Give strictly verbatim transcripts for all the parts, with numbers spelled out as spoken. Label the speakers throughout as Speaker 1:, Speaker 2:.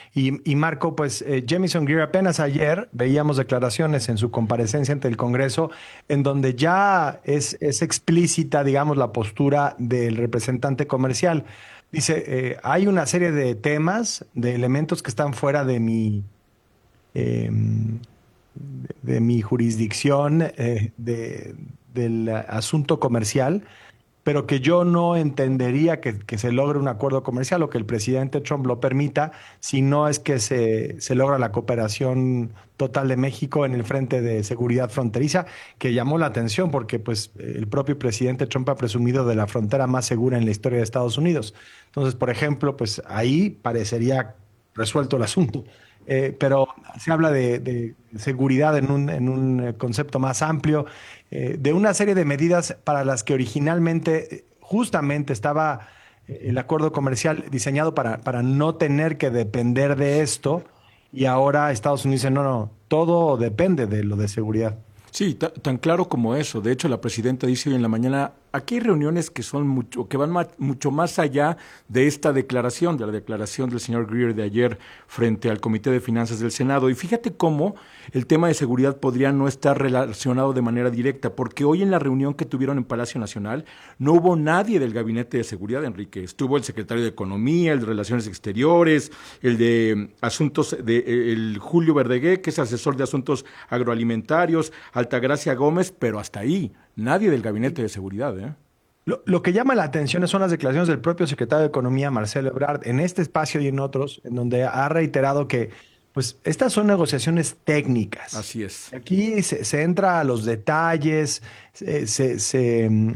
Speaker 1: Y, y Marco, pues eh, Jamieson Greer apenas ayer veíamos declaraciones en su comparecencia ante el Congreso en donde ya es, es explícita, digamos, la postura del representante comercial. Dice, eh, hay una serie de temas, de elementos que están fuera de mi, eh, de, de mi jurisdicción, eh, de, del asunto comercial, pero que yo no entendería que, que se logre un acuerdo comercial o que el presidente Trump lo permita si no es que se, se logra la cooperación total de México en el frente de seguridad fronteriza, que llamó la atención porque pues, el propio presidente Trump ha presumido de la frontera más segura en la historia de Estados Unidos. Entonces, por ejemplo, pues ahí parecería resuelto el asunto. Eh, pero se habla de, de seguridad en un, en un eh, concepto más amplio, eh, de una serie de medidas para las que originalmente eh, justamente estaba eh, el acuerdo comercial diseñado para, para no tener que depender de esto, y ahora Estados Unidos dice, no, no, todo depende de lo de seguridad.
Speaker 2: Sí, ta- tan claro como eso. De hecho, la presidenta dice hoy en la mañana, aquí hay reuniones que son mucho, que van ma- mucho más allá de esta declaración, de la declaración del señor Greer de ayer frente al Comité de Finanzas del Senado. Y fíjate cómo el tema de seguridad podría no estar relacionado de manera directa, porque hoy en la reunión que tuvieron en Palacio Nacional no hubo nadie del Gabinete de Seguridad, Enrique. Estuvo el secretario de Economía, el de Relaciones Exteriores, el de mm, Asuntos, de, eh, el Julio Verdegué, que es asesor de Asuntos Agroalimentarios, Altagracia Gómez, pero hasta ahí, nadie del Gabinete de Seguridad, ¿eh?
Speaker 1: Lo, lo que llama la atención son las declaraciones del propio secretario de Economía, Marcelo Ebrard, en este espacio y en otros, en donde ha reiterado que pues, estas son negociaciones técnicas.
Speaker 2: Así es.
Speaker 1: Aquí se, se entra a los detalles, se, se, se, mm,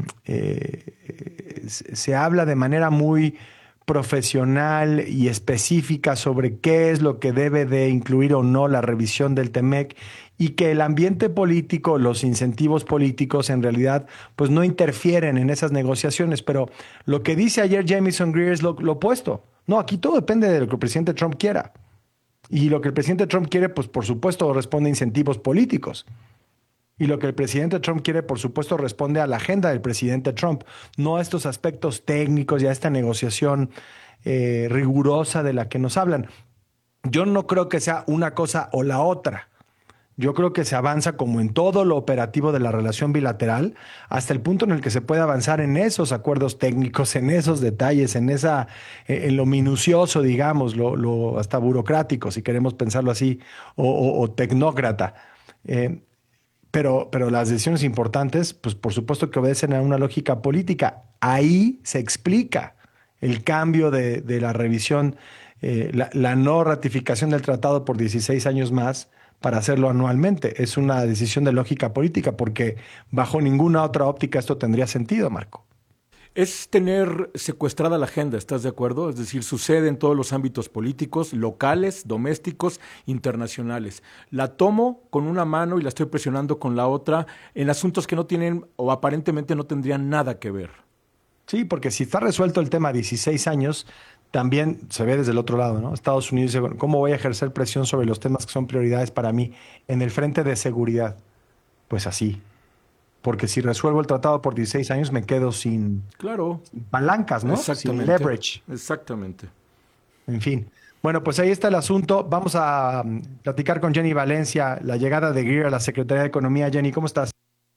Speaker 1: eh, se- se habla de manera muy profesional y específica sobre qué es lo que debe de incluir o no la revisión del TEMEC, y que el ambiente político, los incentivos políticos en realidad pues no interfieren en esas negociaciones. Pero lo que dice ayer Jamieson Greer es lo, lo opuesto. No, aquí todo depende de lo que el presidente Trump quiera. Y lo que el presidente Trump quiere, pues por supuesto responde a incentivos políticos. Y lo que el presidente Trump quiere, por supuesto, responde a la agenda del presidente Trump, no a estos aspectos técnicos y a esta negociación eh, rigurosa de la que nos hablan. Yo no creo que sea una cosa o la otra. Yo creo que se avanza como en todo lo operativo de la relación bilateral, hasta el punto en el que se puede avanzar en esos acuerdos técnicos, en esos detalles, en esa, eh, en lo minucioso, digamos, lo, lo hasta burocrático, si queremos pensarlo así, o, o- o tecnócrata. Eh, pero, pero las decisiones importantes, pues por supuesto que obedecen a una lógica política. Ahí se explica el cambio de, de la revisión, eh, la, la no ratificación del tratado por dieciséis años más para hacerlo anualmente. Es una decisión de lógica política porque bajo ninguna otra óptica esto tendría sentido, Marco.
Speaker 2: Es tener secuestrada la agenda, ¿estás de acuerdo? Es decir, sucede en todos los ámbitos políticos, locales, domésticos, internacionales. La tomo con una mano y la estoy presionando con la otra en asuntos que no tienen o aparentemente no tendrían nada que ver.
Speaker 1: Sí, porque si está resuelto el tema a dieciséis años, también se ve desde el otro lado, ¿no? Estados Unidos dice, bueno, ¿cómo voy a ejercer presión sobre los temas que son prioridades para mí en el frente de seguridad? Pues así, porque si resuelvo el tratado por dieciséis años me quedo sin,
Speaker 2: Claro,
Speaker 1: sin palancas, ¿no? Sin
Speaker 2: exactamente,
Speaker 1: leverage,
Speaker 2: exactamente.
Speaker 1: en fin. Bueno, pues ahí está el asunto. Vamos a mm, platicar con Jenny Valencia, la llegada de Greer a la Secretaría de Economía. Jenny, ¿cómo estás?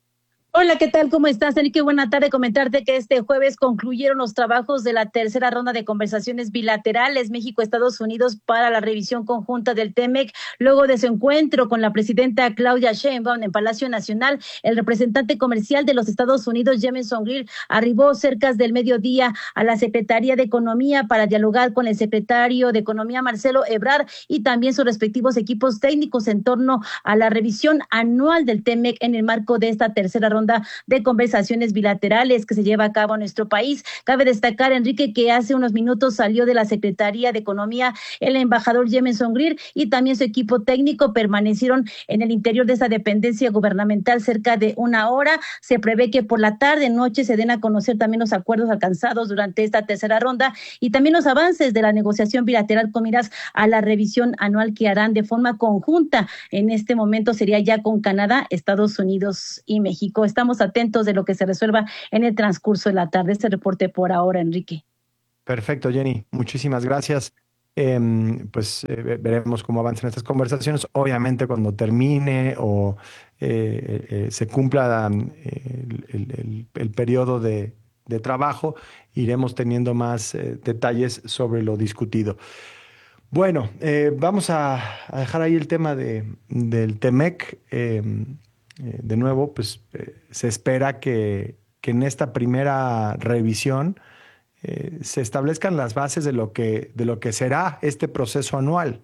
Speaker 3: Hola, ¿qué tal? ¿Cómo estás, Enrique? Buena tarde. Comentarte que este jueves concluyeron los trabajos de la tercera ronda de conversaciones bilaterales México-Estados Unidos para la revisión conjunta del TEMEC. Luego de su encuentro con la presidenta Claudia Sheinbaum en Palacio Nacional, el representante comercial de los Estados Unidos, Jamieson Greer, arribó cerca del mediodía a la Secretaría de Economía para dialogar con el secretario de Economía, Marcelo Ebrard, y también sus respectivos equipos técnicos en torno a la revisión anual del TEMEC en el marco de esta tercera ronda de conversaciones bilaterales que se lleva a cabo en nuestro país. Cabe destacar, Enrique, que hace unos minutos salió de la Secretaría de Economía el embajador Jamieson Greer y también su equipo técnico permanecieron en el interior de esa dependencia gubernamental cerca de una hora. Se prevé que por la tarde, noche, se den a conocer también los acuerdos alcanzados durante esta tercera ronda y también los avances de la negociación bilateral con miras a la revisión anual que harán de forma conjunta. En este momento sería ya con Canadá, Estados Unidos y México. Estamos atentos de lo que se resuelva en el transcurso de la tarde. Este reporte por ahora, Enrique.
Speaker 1: Perfecto, Jenny. Muchísimas gracias. Eh, pues eh, veremos cómo avanzan estas conversaciones. Obviamente cuando termine o eh, eh, se cumpla eh, el, el, el, el periodo de, de trabajo, iremos teniendo más eh, detalles sobre lo discutido. Bueno, eh, vamos a, a dejar ahí el tema de, del T-MEC. Eh, eh, de nuevo, pues eh, se espera que, que en esta primera revisión Eh, se establezcan las bases de lo que, de lo que será este proceso anual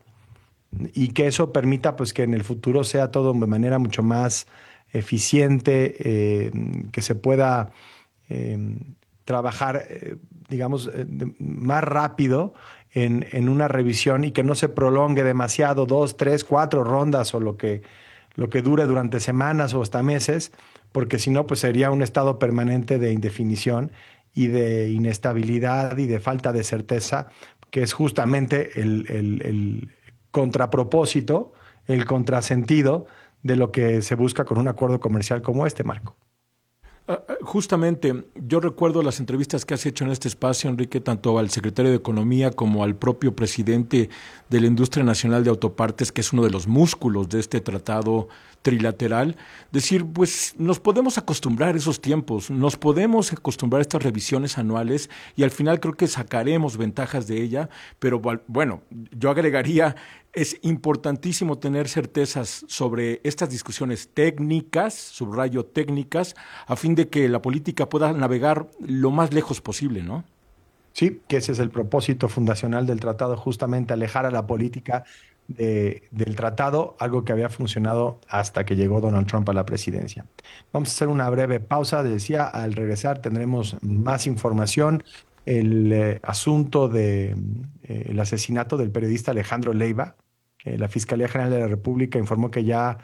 Speaker 1: y que eso permita pues, que en el futuro sea todo de manera mucho más eficiente, eh, que se pueda eh, trabajar, eh, digamos, eh, más rápido en, en una revisión y que no se prolongue demasiado, dos, tres, cuatro rondas o lo que, lo que dure durante semanas o hasta meses, porque si no, pues sería un estado permanente de indefinición y de inestabilidad y de falta de certeza, que es justamente el, el, el contrapropósito, el contrasentido de lo que se busca con un acuerdo comercial como este, Marco.
Speaker 2: Uh, justamente, yo recuerdo las entrevistas que has hecho en este espacio, Enrique, tanto al secretario de Economía como al propio presidente de la Industria Nacional de Autopartes, que es uno de los músculos de este tratado trilateral, decir, pues nos podemos acostumbrar a esos tiempos, nos podemos acostumbrar a estas revisiones anuales y al final creo que sacaremos ventajas de ella, pero bueno, yo agregaría, es importantísimo tener certezas sobre estas discusiones técnicas, subrayo técnicas, a fin de que la política pueda navegar lo más lejos posible, ¿no?
Speaker 1: Sí, que ese es el propósito fundacional del tratado, justamente alejar a la política de, del tratado, algo que había funcionado hasta que llegó Donald Trump a la presidencia. Vamos a hacer una breve pausa. Decía, al regresar tendremos más información. El eh, asunto del de, eh, asesinato del periodista Alejandro Leiva. Eh, la Fiscalía General de la República informó que ya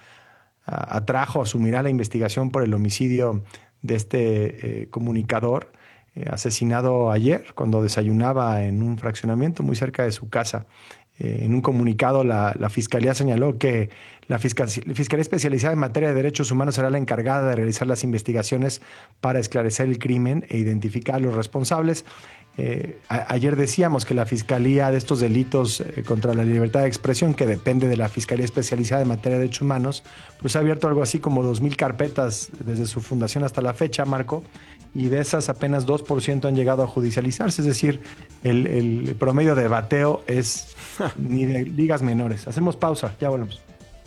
Speaker 1: a, atrajo, asumirá la investigación por el homicidio de este eh, comunicador, eh, asesinado ayer cuando desayunaba en un fraccionamiento muy cerca de su casa. Eh, en un comunicado, la, la Fiscalía señaló que la Fiscal, Fiscalía Especializada en Materia de Derechos Humanos será la encargada de realizar las investigaciones para esclarecer el crimen e identificar a los responsables. Eh, a, ayer decíamos que la Fiscalía de estos delitos eh, contra la libertad de expresión, que depende de la Fiscalía Especializada en Materia de Derechos Humanos, pues ha abierto algo así como dos mil carpetas desde su fundación hasta la fecha, Marco, y de esas apenas dos por ciento han llegado a judicializarse, es decir, el, el promedio de bateo es ni de ligas menores. Hacemos pausa, ya volvemos.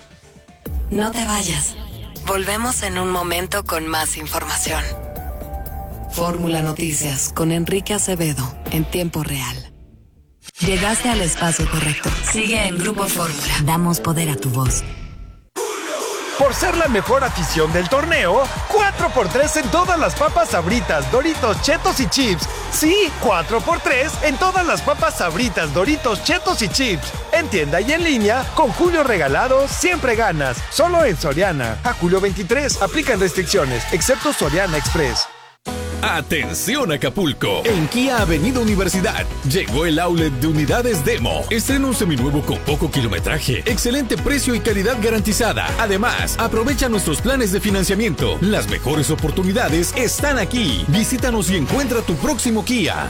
Speaker 4: No te vayas. Volvemos en un momento con más información. Fórmula Noticias con Enrique Acevedo en tiempo real. Llegaste al espacio correcto. Sigue en Grupo Fórmula. Damos poder a tu voz.
Speaker 5: Por ser la mejor afición del torneo, cuatro por tres en todas las papas Sabritas, Doritos, Chetos y Chips. Sí, cuatro por tres en todas las papas Sabritas, Doritos, Chetos y Chips. En tienda y en línea, con Julio Regalado, siempre ganas. Solo en Soriana. A julio veintitrés, aplican restricciones, excepto Soriana Express.
Speaker 6: ¡Atención Acapulco! En Kia Avenida Universidad llegó el outlet de unidades Demo. Estrena un seminuevo con poco kilometraje, excelente precio y calidad garantizada. Además, aprovecha nuestros planes de financiamiento. Las mejores oportunidades están aquí. Visítanos y encuentra tu próximo Kia.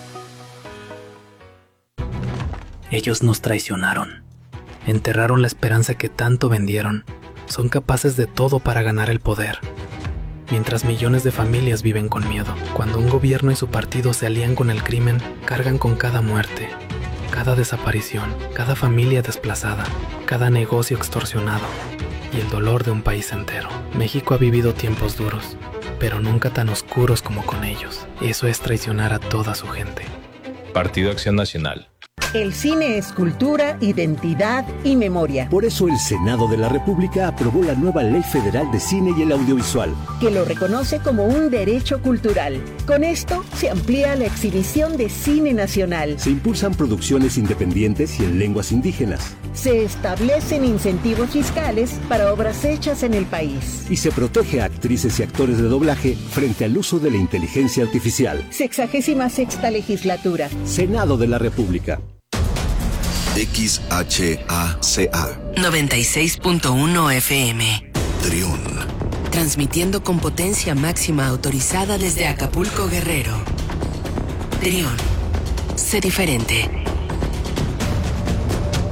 Speaker 7: Ellos nos traicionaron. Enterraron la esperanza que tanto vendieron. Son capaces de todo para ganar el poder. Mientras millones de familias viven con miedo. Cuando un gobierno y su partido se alían con el crimen, cargan con cada muerte, cada desaparición, cada familia desplazada, cada negocio extorsionado y el dolor de un país entero. México ha vivido tiempos duros, pero nunca tan oscuros como con ellos. Eso es traicionar a toda su gente.
Speaker 8: Partido Acción Nacional.
Speaker 9: El cine es cultura, identidad y memoria.
Speaker 10: Por eso el Senado de la República aprobó la nueva Ley Federal de Cine y el Audiovisual,
Speaker 9: que lo reconoce como un derecho cultural. Con esto se amplía la exhibición de cine nacional.
Speaker 10: Se impulsan producciones independientes y en lenguas indígenas.
Speaker 9: Se establecen incentivos fiscales para obras hechas en el país.
Speaker 10: Y se protege a actrices y actores de doblaje frente al uso de la inteligencia artificial.
Speaker 9: Sexagésima sexta legislatura.
Speaker 10: Senado de la República.
Speaker 11: X H A C A
Speaker 4: noventa y seis punto uno F M.
Speaker 11: Trión.
Speaker 4: Transmitiendo con potencia máxima autorizada desde Acapulco, Guerrero. Trión. Sé diferente.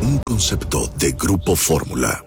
Speaker 11: Un concepto de Grupo Fórmula.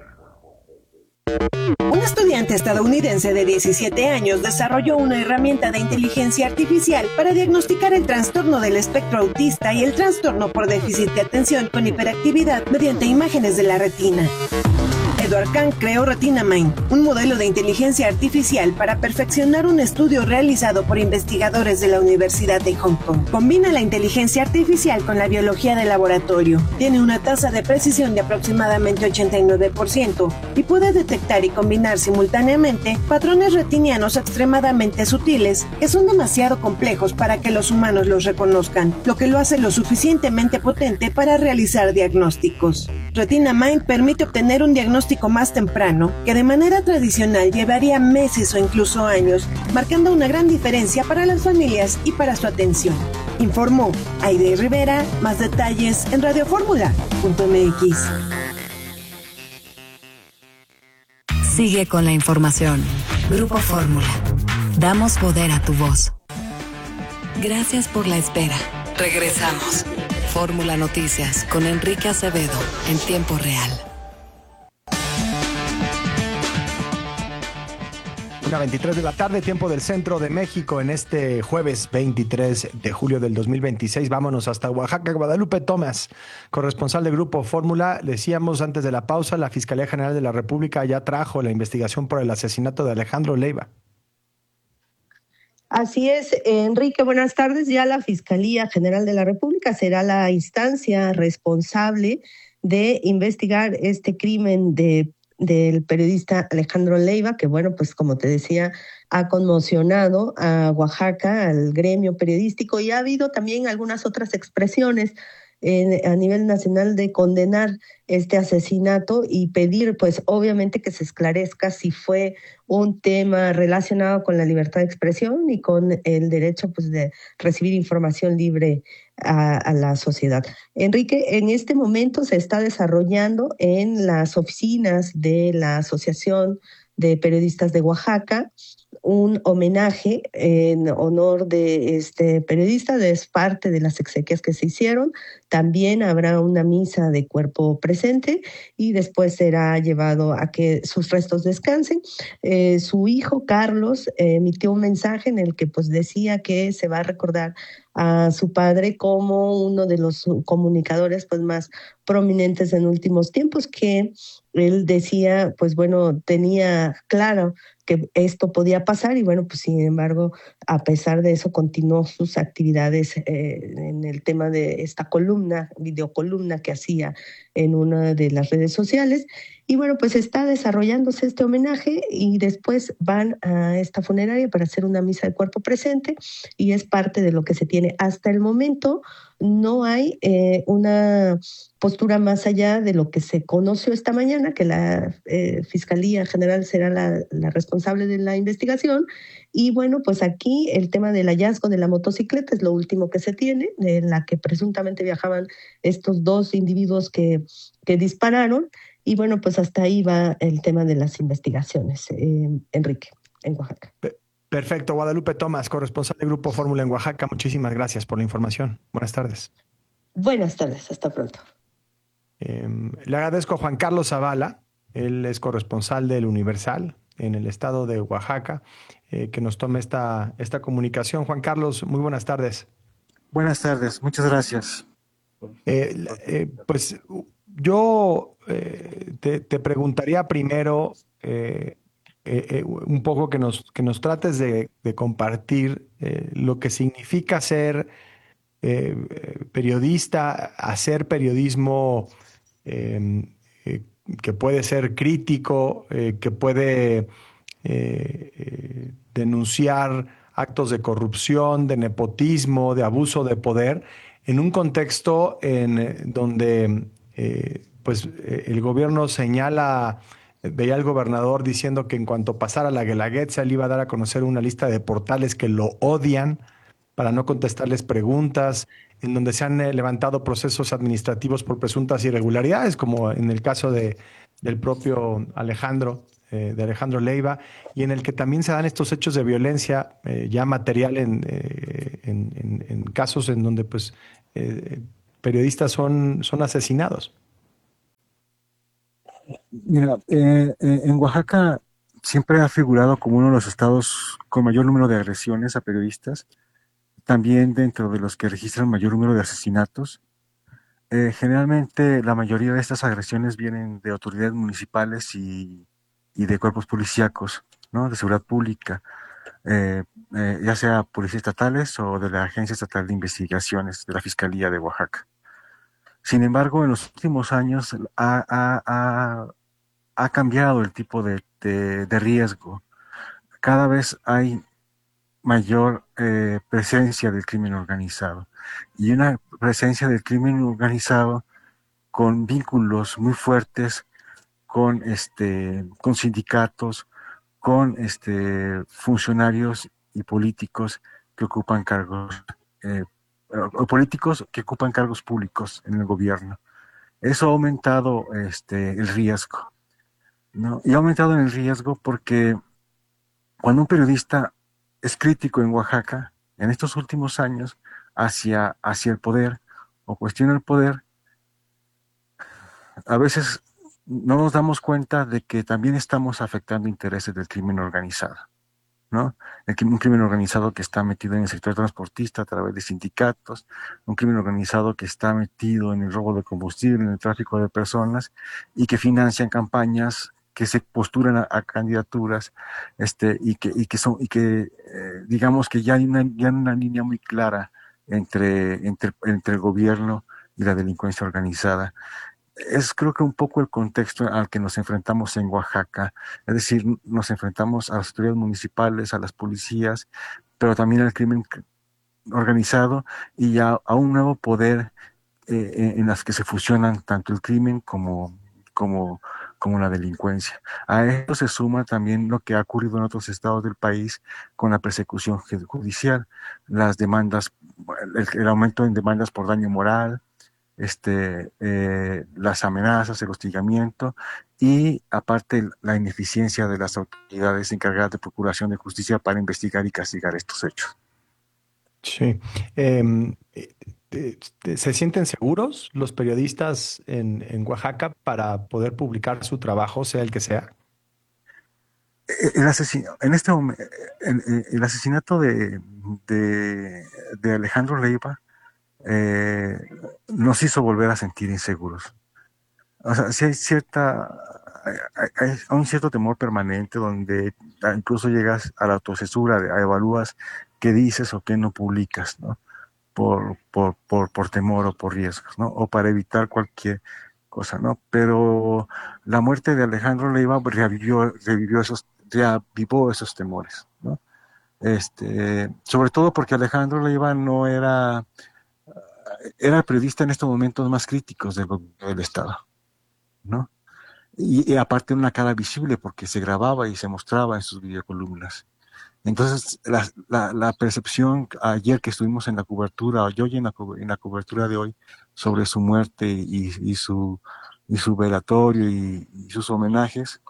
Speaker 12: Un estudiante estadounidense de diecisiete años desarrolló una herramienta de inteligencia artificial para diagnosticar el trastorno del espectro autista y el trastorno por déficit de atención con hiperactividad mediante imágenes de la retina. Edward Kang creó RetinaMind, un modelo de inteligencia artificial para perfeccionar un estudio realizado por investigadores de la Universidad de Hong Kong. Combina la inteligencia artificial con la biología de laboratorio. Tiene una tasa de precisión de aproximadamente ochenta y nueve por ciento y puede detectar y combinar simultáneamente patrones retinianos extremadamente sutiles que son demasiado complejos para que los humanos los reconozcan, lo que lo hace lo suficientemente potente para realizar diagnósticos. RetinaMind permite obtener un diagnóstico más temprano que de manera tradicional llevaría meses o incluso años, marcando una gran diferencia para las familias y para su atención. Informó Aide Rivera. Más detalles en radio fórmula punto m x.
Speaker 4: Sigue con la información. Grupo Fórmula. Damos poder a tu voz. Gracias por la espera. Regresamos. Fórmula Noticias con Enrique Acevedo en tiempo real.
Speaker 1: Una veintitrés de la tarde, tiempo del centro de México, en este jueves veintitrés de julio del dos mil veintiséis. Vámonos hasta Oaxaca. Guadalupe Tomás, corresponsal de Grupo Fórmula. Decíamos antes de la pausa, la Fiscalía General de la República ya trajo la investigación por el asesinato de Alejandro Leiva.
Speaker 13: Así es, Enrique, buenas tardes. Ya la Fiscalía General de la República será la instancia responsable de investigar este crimen de del periodista Alejandro Leiva, que bueno, pues como te decía, ha conmocionado a Oaxaca, al gremio periodístico, y ha habido también algunas otras expresiones en, a nivel nacional de condenar este asesinato y pedir, pues obviamente, que se esclarezca si fue un tema relacionado con la libertad de expresión y con el derecho, pues, de recibir información libre a, a la sociedad. Enrique, en este momento se está desarrollando en las oficinas de la Asociación de Periodistas de Oaxaca un homenaje en honor de este periodista. Es parte de las exequias que se hicieron. También habrá una misa de cuerpo presente y después será llevado a que sus restos descansen. Eh, su hijo Carlos eh, emitió un mensaje en el que pues decía que se va a recordar a su padre como uno de los comunicadores pues más prominentes en últimos tiempos, que él decía, pues bueno, tenía claro que esto podía pasar y bueno, pues sin embargo, a pesar de eso, continuó sus actividades eh, en el tema de esta columna, videocolumna que hacía en una de las redes sociales. Y bueno, pues está desarrollándose este homenaje y después van a esta funeraria para hacer una misa de cuerpo presente y es parte de lo que se tiene hasta el momento. No hay eh, una postura más allá de lo que se conoció esta mañana, que la eh, Fiscalía General será la, la responsable de la investigación. Y bueno, pues aquí el tema del hallazgo de la motocicleta es lo último que se tiene, en la que presuntamente viajaban estos dos individuos que, que dispararon. Y bueno, pues hasta ahí va el tema de las investigaciones, eh, Enrique, en Oaxaca.
Speaker 1: Perfecto. Guadalupe Tomás, corresponsal de Grupo Fórmula en Oaxaca. Muchísimas gracias por la información. Buenas tardes.
Speaker 13: Buenas tardes. Hasta pronto.
Speaker 1: Eh, le agradezco a Juan Carlos Zavala. Él es corresponsal del Universal en el estado de Oaxaca, eh, que nos tome esta, esta comunicación. Juan Carlos, muy buenas tardes.
Speaker 14: Buenas tardes. Muchas gracias.
Speaker 1: Eh, eh, pues yo eh, te, te preguntaría primero eh, eh, eh, un poco que nos, que nos trates de, de compartir eh, lo que significa ser eh, periodista, hacer periodismo eh, eh, que puede ser crítico, eh, que puede eh, eh, denunciar actos de corrupción, de nepotismo, de abuso de poder, en un contexto en donde eh, pues, eh, el gobierno señala, veía al gobernador diciendo que en cuanto pasara la Guelaguetza, él iba a dar a conocer una lista de portales que lo odian para no contestarles preguntas, en donde se han eh, levantado procesos administrativos por presuntas irregularidades, como en el caso de, del propio Alejandro, eh, de Alejandro Leiva, y en el que también se dan estos hechos de violencia eh, ya material en, eh, en, en, en casos en donde pues, eh, periodistas son, son asesinados.
Speaker 14: Mira, eh, eh, en Oaxaca siempre ha figurado como uno de los estados con mayor número de agresiones a periodistas, también dentro de los que registran mayor número de asesinatos. Eh, generalmente la mayoría de estas agresiones vienen de autoridades municipales y, y de cuerpos policíacos, ¿no? De seguridad pública, eh, eh, ya sea policías estatales o de la Agencia Estatal de Investigaciones de la Fiscalía de Oaxaca. Sin embargo, en los últimos años ha, ha- ha- ha cambiado el tipo de, de- de riesgo. Cada vez hay mayor eh, presencia del crimen organizado y una presencia del crimen organizado con vínculos muy fuertes con este con sindicatos, con este funcionarios y políticos que ocupan cargos eh, o políticos que ocupan cargos públicos en el gobierno. Eso ha aumentado este el riesgo, ¿no? Y ha aumentado el riesgo porque cuando un periodista es crítico en Oaxaca, en estos últimos años, hacia, hacia el poder o cuestiona el poder, a veces no nos damos cuenta de que también estamos afectando intereses del crimen organizado, ¿no? El, un crimen organizado que está metido en el sector transportista a través de sindicatos, un crimen organizado que está metido en el robo de combustible, en el tráfico de personas y que financian campañas que se postulan a, a candidaturas, este, y que, y que son, y que eh, digamos que ya hay una, ya hay una línea muy clara entre, entre, entre el gobierno y la delincuencia organizada. Es creo que un poco el contexto al que nos enfrentamos en Oaxaca, es decir, nos enfrentamos a las autoridades municipales, a las policías, pero también al crimen organizado y a, a un nuevo poder eh, en las que se fusionan tanto el crimen como, como, como la delincuencia. A esto se suma también lo que ha ocurrido en otros estados del país con la persecución judicial, las demandas, el, el aumento en demandas por daño moral, este, eh, las amenazas, el hostigamiento y aparte la ineficiencia de las autoridades encargadas de procuración de justicia para investigar y castigar estos hechos.
Speaker 1: Sí. Em, eh, te- te- ¿se sienten seguros los periodistas en, en Oaxaca para poder publicar su trabajo, sea el que sea?
Speaker 14: El asesino, en este momento, el, el asesinato de, de, de Alejandro Leiva eh, nos hizo volver a sentir inseguros. O sea, sí hay cierta, hay, hay un cierto temor permanente donde incluso llegas a la autocensura, a evalúas qué dices o qué no publicas, ¿no? Por, por, por, por temor o por riesgos, ¿no? O para evitar cualquier cosa, ¿no? Pero la muerte de Alejandro Leiva revivió, revivió esos, reavivó esos temores, ¿no? Este, sobre todo porque Alejandro Leiva no era, era el periodista en estos momentos más críticos del, del Estado, ¿no? Y, y aparte una cara visible porque se grababa y se mostraba en sus videocolumnas. Entonces, la, la, la percepción ayer que estuvimos en la cobertura, o yo en la, en la cobertura de hoy, sobre su muerte y, y, su, y su velatorio y, y sus homenajes,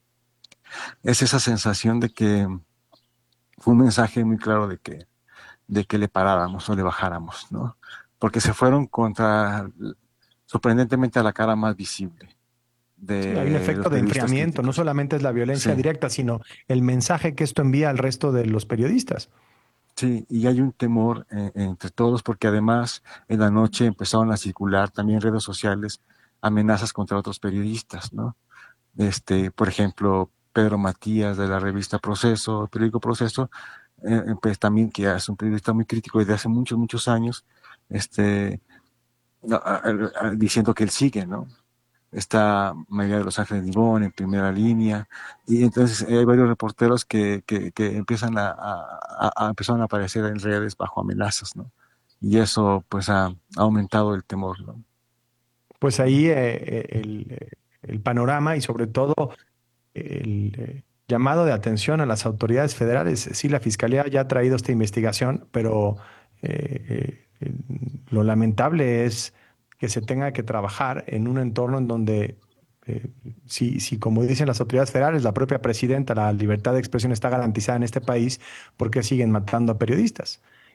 Speaker 14: es esa sensación de que fue un mensaje muy claro de que, de que le paráramos o le bajáramos, ¿no? Porque se fueron contra, sorprendentemente, a la cara más visible. De
Speaker 1: Sí, hay un efecto de enfriamiento, no solamente es la violencia
Speaker 14: sí.
Speaker 1: directa, sino el mensaje que esto envía al resto de los periodistas.
Speaker 14: Sí, y hay un temor eh, entre todos porque además en la noche empezaron a circular también en redes sociales amenazas contra otros periodistas, ¿no? Este, por ejemplo, Pedro Matías de la revista Proceso, el periódico Proceso, eh, pues también que es un periodista muy crítico desde hace muchos, muchos años, este, a, a, a, diciendo que él sigue, ¿no? Está María de los Ángeles Nibón en primera línea, y entonces hay varios reporteros que, que, que empiezan a, a, a, empezaron a aparecer en redes bajo amenazas, ¿no? Y eso pues ha, ha aumentado el temor, ¿no?
Speaker 1: Pues ahí eh, el, el panorama y sobre todo el eh, llamado de atención a las autoridades federales. Sí, la Fiscalía ya ha traído esta investigación, pero eh, eh, lo lamentable es que se tenga que trabajar en un entorno en donde, eh, si, si, como dicen las autoridades federales, la propia presidenta, la libertad de expresión está garantizada en este país, ¿por qué siguen matando a periodistas?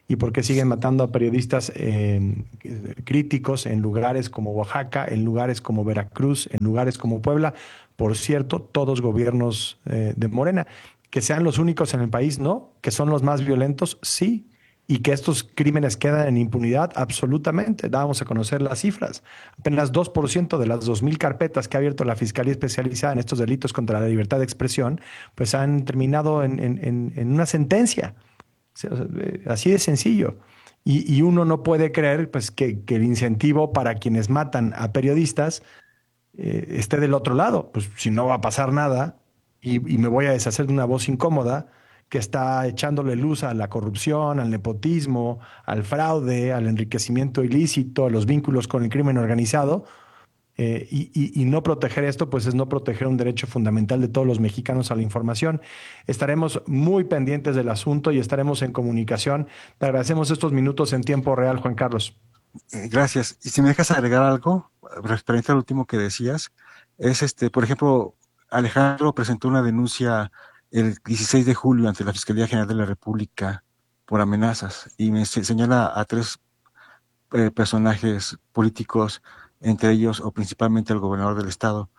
Speaker 1: y por qué siguen matando a periodistas eh, críticos en lugares como Oaxaca, en lugares como Veracruz, en lugares como Puebla. Por cierto, todos gobiernos eh, de Morena. Que sean los únicos en el país, no. Que son los más violentos, sí. Y que estos crímenes quedan en impunidad, absolutamente. Dábamos a conocer las cifras. Apenas dos por ciento de las dos mil carpetas que ha abierto la Fiscalía Especializada en estos delitos contra la libertad de expresión, pues han terminado en, en, en, en una sentencia. Así de sencillo. Y, y uno no puede creer pues, que, que el incentivo para quienes matan a periodistas eh, esté del otro lado. Pues si no va a pasar nada y, y me voy a deshacer de una voz incómoda que está echándole luz a la corrupción, al nepotismo, al fraude, al enriquecimiento ilícito, a los vínculos con el crimen organizado. Eh, y, y, y no proteger esto, pues es no proteger un derecho fundamental de todos los mexicanos a la información. Estaremos muy pendientes del asunto y estaremos en comunicación. Te agradecemos estos minutos en tiempo real, Juan Carlos.
Speaker 14: Eh, gracias. Y si me dejas agregar algo, referente al último que decías, es este, por ejemplo, Alejandro presentó una denuncia el dieciséis de julio ante la Fiscalía General de la República por amenazas y me señala a tres eh, personajes políticos, entre ellos o principalmente al gobernador del estado.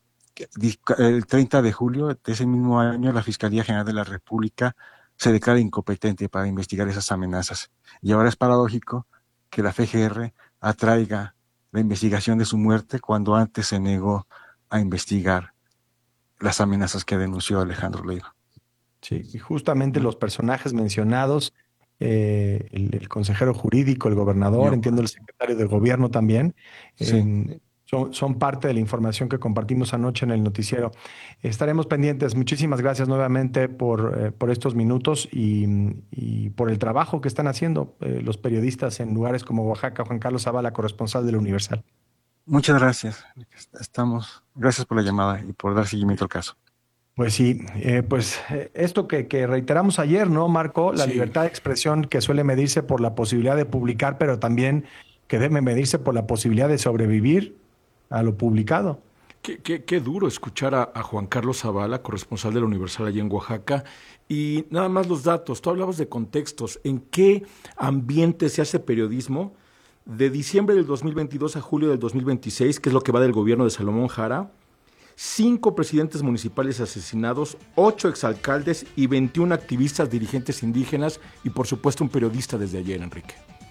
Speaker 14: El treinta de julio de ese mismo año la Fiscalía General de la República se declara incompetente para investigar esas amenazas. Y ahora es paradójico que la F G R atraiga la investigación de su muerte cuando antes se negó a investigar las amenazas que denunció Alejandro Leiva.
Speaker 1: Sí, y justamente los personajes mencionados, eh, el, el consejero jurídico, el gobernador,
Speaker 14: Yo.
Speaker 1: entiendo el secretario de gobierno también,
Speaker 14: Sí.
Speaker 1: eh, son, son parte de la información que compartimos anoche en el noticiero. Estaremos pendientes. Muchísimas gracias nuevamente por, eh, por estos minutos y, y por el trabajo que están haciendo eh, los periodistas en lugares como Oaxaca. Juan Carlos Zavala, corresponsal del Universal.
Speaker 14: Muchas gracias. Estamos, gracias por la llamada y por dar seguimiento al caso.
Speaker 1: Pues sí, eh, pues eh, esto que, que reiteramos ayer, ¿no, Marco? La
Speaker 2: Sí.
Speaker 1: libertad de expresión que suele medirse por la posibilidad de publicar, pero también que debe medirse por la posibilidad de sobrevivir a lo publicado.
Speaker 2: Qué, qué, qué duro escuchar a, a Juan Carlos Zavala, corresponsal del Universal allí en Oaxaca. Y nada más los datos, tú hablabas de contextos. ¿En qué ambiente se hace periodismo? De diciembre del dos mil veintidós a julio del dos mil veintiséis, que es lo que va del gobierno de Salomón Jara, cinco presidentes municipales asesinados, ocho exalcaldes y veintiún activistas, dirigentes indígenas y por supuesto un periodista desde ayer, Enrique.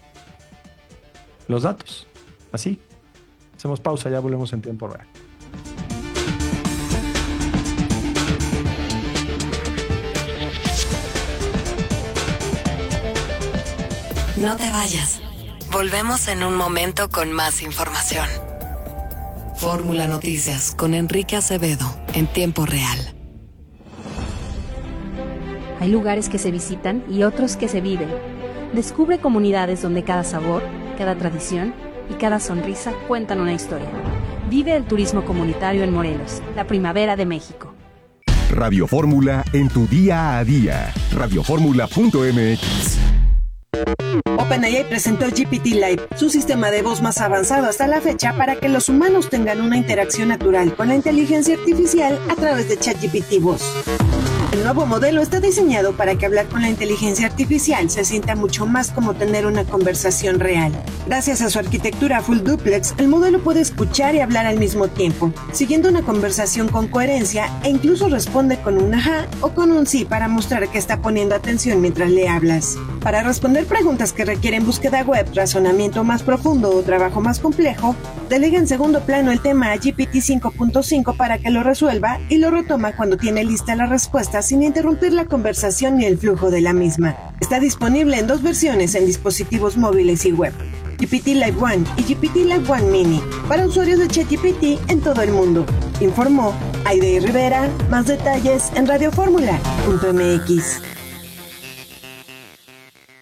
Speaker 1: Los datos, así. Hacemos pausa, ya volvemos en tiempo real.
Speaker 4: No te vayas. Volvemos en un momento con más información. Fórmula Noticias con Enrique Acevedo en tiempo real.
Speaker 15: Hay lugares que se visitan y otros que se viven. Descubre comunidades donde cada sabor, cada tradición y cada sonrisa cuentan una historia. Vive el turismo comunitario en Morelos, la primavera de México.
Speaker 16: Radio Fórmula en tu día a día. radio fórmula punto m x.
Speaker 12: OpenAI presentó G P T Live, su sistema de voz más avanzado hasta la fecha para que los humanos tengan una interacción natural con la inteligencia artificial a través de ChatGPT Voz. El nuevo modelo está diseñado para que hablar con la inteligencia artificial se sienta mucho más como tener una conversación real. Gracias a su arquitectura full duplex, el modelo puede escuchar y hablar al mismo tiempo, siguiendo una conversación con coherencia e incluso responde con un ajá o con un sí para mostrar que está poniendo atención mientras le hablas. Para responder preguntas que requieren búsqueda web, razonamiento más profundo o trabajo más complejo, delega en segundo plano el tema a G P T cinco punto cinco para que lo resuelva y lo retoma cuando tiene lista la respuesta sin interrumpir la conversación ni el flujo de la misma. Está disponible en dos versiones en dispositivos móviles y web: G P T Live One y G P T Live One Mini, para usuarios de ChatGPT en todo el mundo. Informó Aide Rivera. Más detalles en radio fórmula punto m x.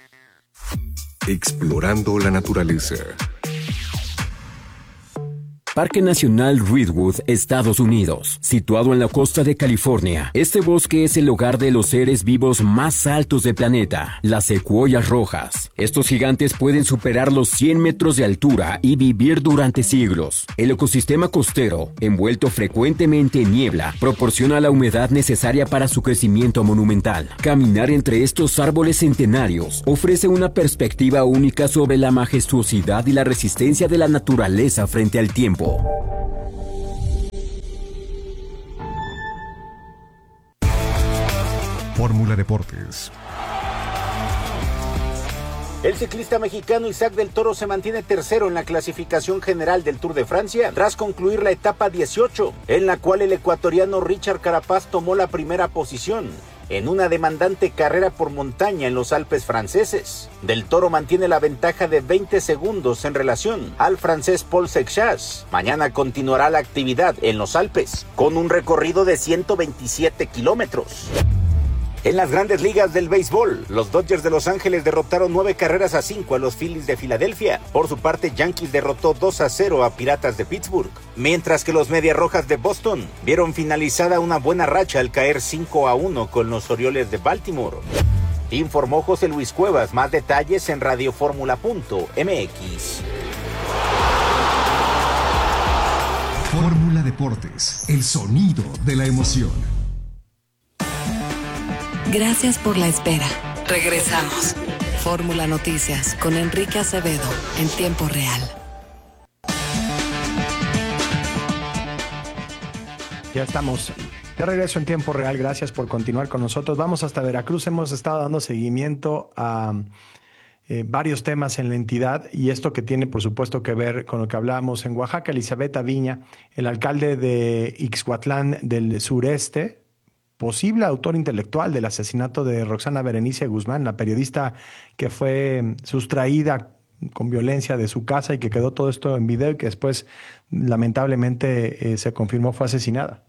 Speaker 11: Explorando la naturaleza.
Speaker 17: Parque Nacional Redwood, Estados Unidos. Situado en la costa de California, este bosque es el hogar de los seres vivos más altos del planeta, las secuoyas rojas. Estos gigantes pueden superar los cien metros de altura y vivir durante siglos. El ecosistema costero, envuelto frecuentemente en niebla, proporciona la humedad necesaria para su crecimiento monumental. Caminar entre estos árboles centenarios ofrece una perspectiva única sobre la majestuosidad y la resistencia de la naturaleza frente al tiempo.
Speaker 16: Fórmula Deportes.
Speaker 18: El ciclista mexicano Isaac del Toro se mantiene tercero en la clasificación general del Tour de Francia tras concluir la etapa dieciocho, en la cual el ecuatoriano Richard Carapaz tomó la primera posición en una demandante carrera por montaña en los Alpes franceses. Del Toro mantiene la ventaja de veinte segundos en relación al francés Paul Seixas. Mañana continuará la actividad en los Alpes, con un recorrido de ciento veintisiete kilómetros. En las grandes ligas del béisbol, los Dodgers de Los Ángeles derrotaron nueve carreras a cinco a los Phillies de Filadelfia. Por su parte, Yankees derrotó dos a cero a Piratas de Pittsburgh, mientras que los Medias Rojas de Boston vieron finalizada una buena racha al caer cinco a uno con los Orioles de Baltimore. Informó José Luis Cuevas. Más detalles en radioformula punto m x.
Speaker 16: Fórmula Deportes, el sonido de la emoción.
Speaker 4: Gracias por la espera. Regresamos. Fórmula Noticias con Enrique Acevedo en tiempo real.
Speaker 1: Ya estamos de regreso en tiempo real. Gracias por continuar con nosotros. Vamos hasta Veracruz. Hemos estado dando seguimiento a eh, varios temas en la entidad y esto que tiene, por supuesto, que ver con lo que hablábamos en Oaxaca. Elizabeth Aviña, el alcalde de Ixhuatlán del Sureste, posible autor intelectual del asesinato de Roxana Berenice Guzmán, la periodista que fue sustraída con violencia de su casa y que quedó todo esto en video y que después lamentablemente eh, se confirmó fue asesinada.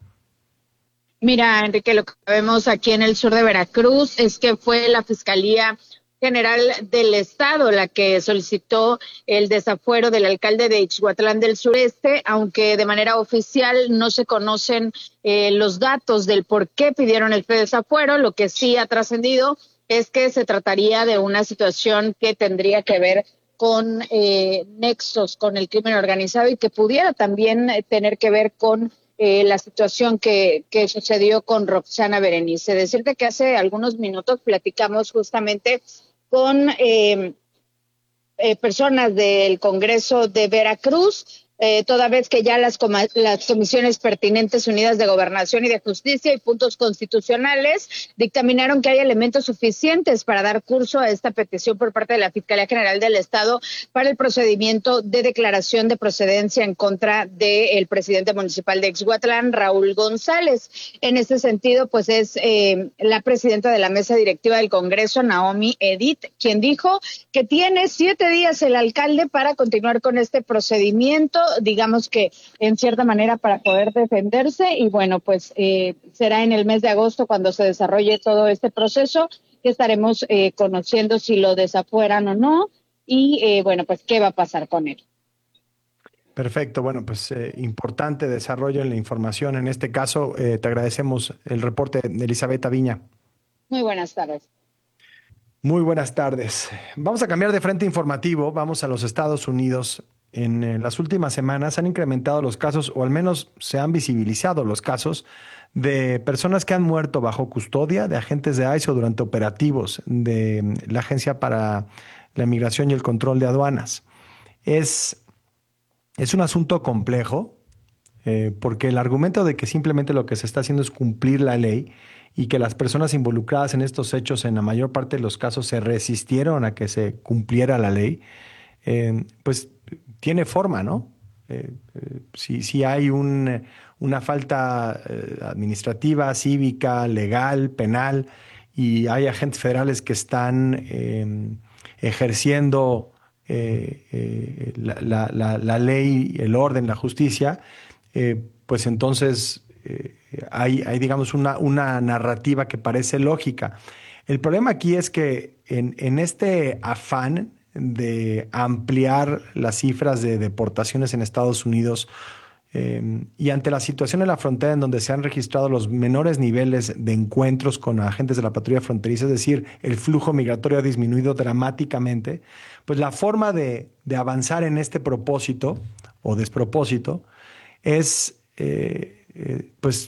Speaker 19: Mira, Enrique, lo que vemos aquí en el sur de Veracruz es que fue la Fiscalía General del Estado la que solicitó el desafuero del alcalde de Ixhuatlán del Sureste, aunque de manera oficial no se conocen eh, los datos del por qué pidieron el desafuero. Lo que sí ha trascendido es que se trataría de una situación que tendría que ver con eh, nexos con el crimen organizado y que pudiera también tener que ver con eh, la situación que, que sucedió con Roxana Berenice. Decirte que hace algunos minutos platicamos justamente con eh, eh, personas del Congreso de Veracruz, eh, toda vez que ya las, com- las comisiones pertinentes unidas de Gobernación y de Justicia y puntos constitucionales dictaminaron que hay elementos suficientes para dar curso a esta petición por parte de la Fiscalía General del Estado para el procedimiento de declaración de procedencia en contra del presidente municipal de Ixhuatlán, Raúl González. En este sentido, pues es eh, la presidenta de la mesa directiva del Congreso, Naomi Edith, quien dijo que tiene siete días el alcalde para continuar con este procedimiento, digamos que en cierta manera para poder defenderse, y bueno, pues eh, será en el mes de agosto cuando se desarrolle todo este proceso que estaremos eh, conociendo si lo desafueran o no y eh, bueno, pues qué va a pasar con él.
Speaker 1: Perfecto, bueno, pues eh, importante desarrollo en la información. En este caso, eh, te agradecemos el reporte de Elizabeth Aviña.
Speaker 19: Muy buenas tardes.
Speaker 1: Muy buenas tardes. Vamos a cambiar de frente informativo, vamos a los Estados Unidos. En eh, las últimas semanas han incrementado los casos, o al menos se han visibilizado los casos, de personas que han muerto bajo custodia de agentes de I C E o durante operativos de mm, la Agencia para la Migración y el Control de Aduanas. Es, es un asunto complejo, eh, porque el argumento de que simplemente lo que se está haciendo es cumplir la ley y que las personas involucradas en estos hechos en la mayor parte de los casos se resistieron a que se cumpliera la ley, eh, pues tiene forma, ¿no? Eh, eh, si, si hay un, una falta eh, administrativa, cívica, legal, penal, y hay agentes federales que están eh, ejerciendo eh, eh, la, la, la, la ley, el orden, la justicia, eh, pues entonces eh, hay, hay, digamos, una, una narrativa que parece lógica. El problema aquí es que en, en este afán de ampliar las cifras de deportaciones en Estados Unidos. Eh, y ante la situación en la frontera en donde se han registrado los menores niveles de encuentros con agentes de la patrulla fronteriza, es decir, el flujo migratorio ha disminuido dramáticamente, pues la forma de, de avanzar en este propósito o despropósito es eh, eh, pues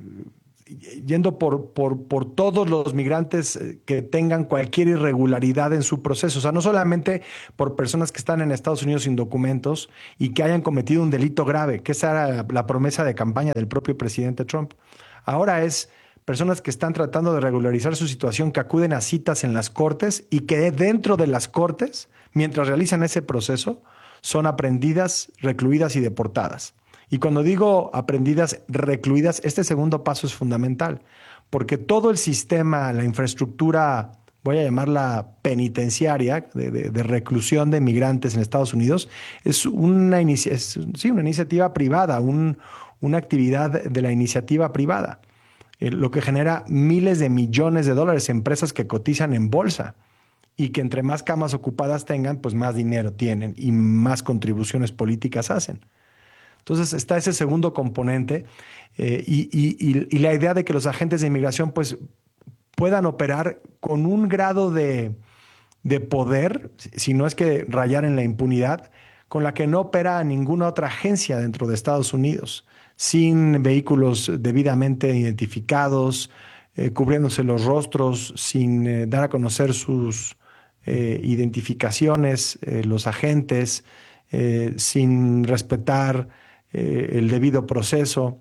Speaker 1: yendo por, por, por todos los migrantes que tengan cualquier irregularidad en su proceso. O sea, no solamente por personas que están en Estados Unidos sin documentos y que hayan cometido un delito grave, que esa era la promesa de campaña del propio presidente Trump. Ahora es personas que están tratando de regularizar su situación, que acuden a citas en las cortes y que dentro de las cortes, mientras realizan ese proceso, son aprehendidas, recluidas y deportadas. Y cuando digo aprendidas, recluidas, este segundo paso es fundamental, porque todo el sistema, la infraestructura, voy a llamarla penitenciaria, de, de, de reclusión de migrantes en Estados Unidos, es una, inicia- es, sí, una iniciativa privada, un, una actividad de la iniciativa privada, eh, lo que genera miles de millones de dólares, empresas que cotizan en bolsa y que entre más camas ocupadas tengan, pues más dinero tienen y más contribuciones políticas hacen. Entonces está ese segundo componente eh, y, y, y, y la idea de que los agentes de inmigración pues, puedan operar con un grado de, de poder, si no es que rayar en la impunidad, con la que no opera ninguna otra agencia dentro de Estados Unidos, sin vehículos debidamente identificados, eh, cubriéndose los rostros, sin eh, dar a conocer sus eh, identificaciones, eh, los agentes, eh, sin respetar Eh, el debido proceso.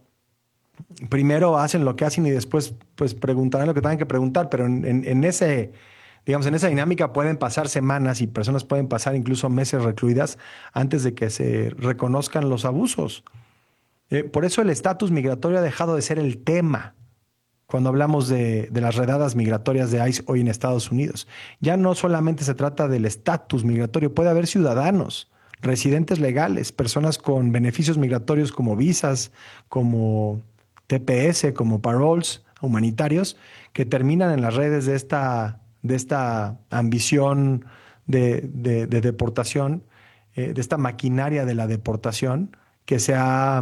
Speaker 1: Primero hacen lo que hacen y después pues preguntarán lo que tengan que preguntar, pero en, en, en ese, digamos, en esa dinámica pueden pasar semanas y personas pueden pasar incluso meses recluidas antes de que se reconozcan los abusos. Eh, por eso el estatus migratorio ha dejado de ser el tema cuando hablamos de, de las redadas migratorias de ICE hoy en Estados Unidos. Ya no solamente se trata del estatus migratorio, puede haber ciudadanos, residentes legales, personas con beneficios migratorios como visas, como T P S, como paroles humanitarios, que terminan en las redes de esta, de esta ambición de, de, de deportación, eh, de esta maquinaria de la deportación que se ha,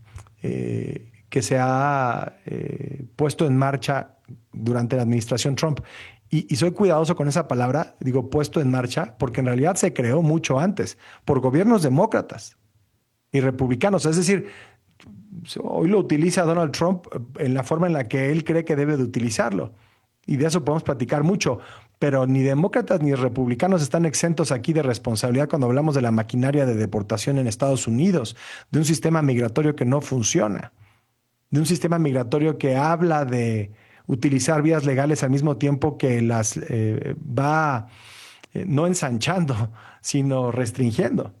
Speaker 1: eh, que se ha eh, puesto en marcha durante la administración Trump. Y, y soy cuidadoso con esa palabra, digo puesto en marcha, porque en realidad se creó mucho antes por gobiernos demócratas y republicanos. Es decir, hoy lo utiliza Donald Trump en la forma en la que él cree que debe de utilizarlo. Y de eso podemos platicar mucho. Pero ni demócratas ni republicanos están exentos aquí de responsabilidad cuando hablamos de la maquinaria de deportación en Estados Unidos, de un sistema migratorio que no funciona, de un sistema migratorio que habla de utilizar vías legales al mismo tiempo que las eh, va eh, no ensanchando, sino restringiendo.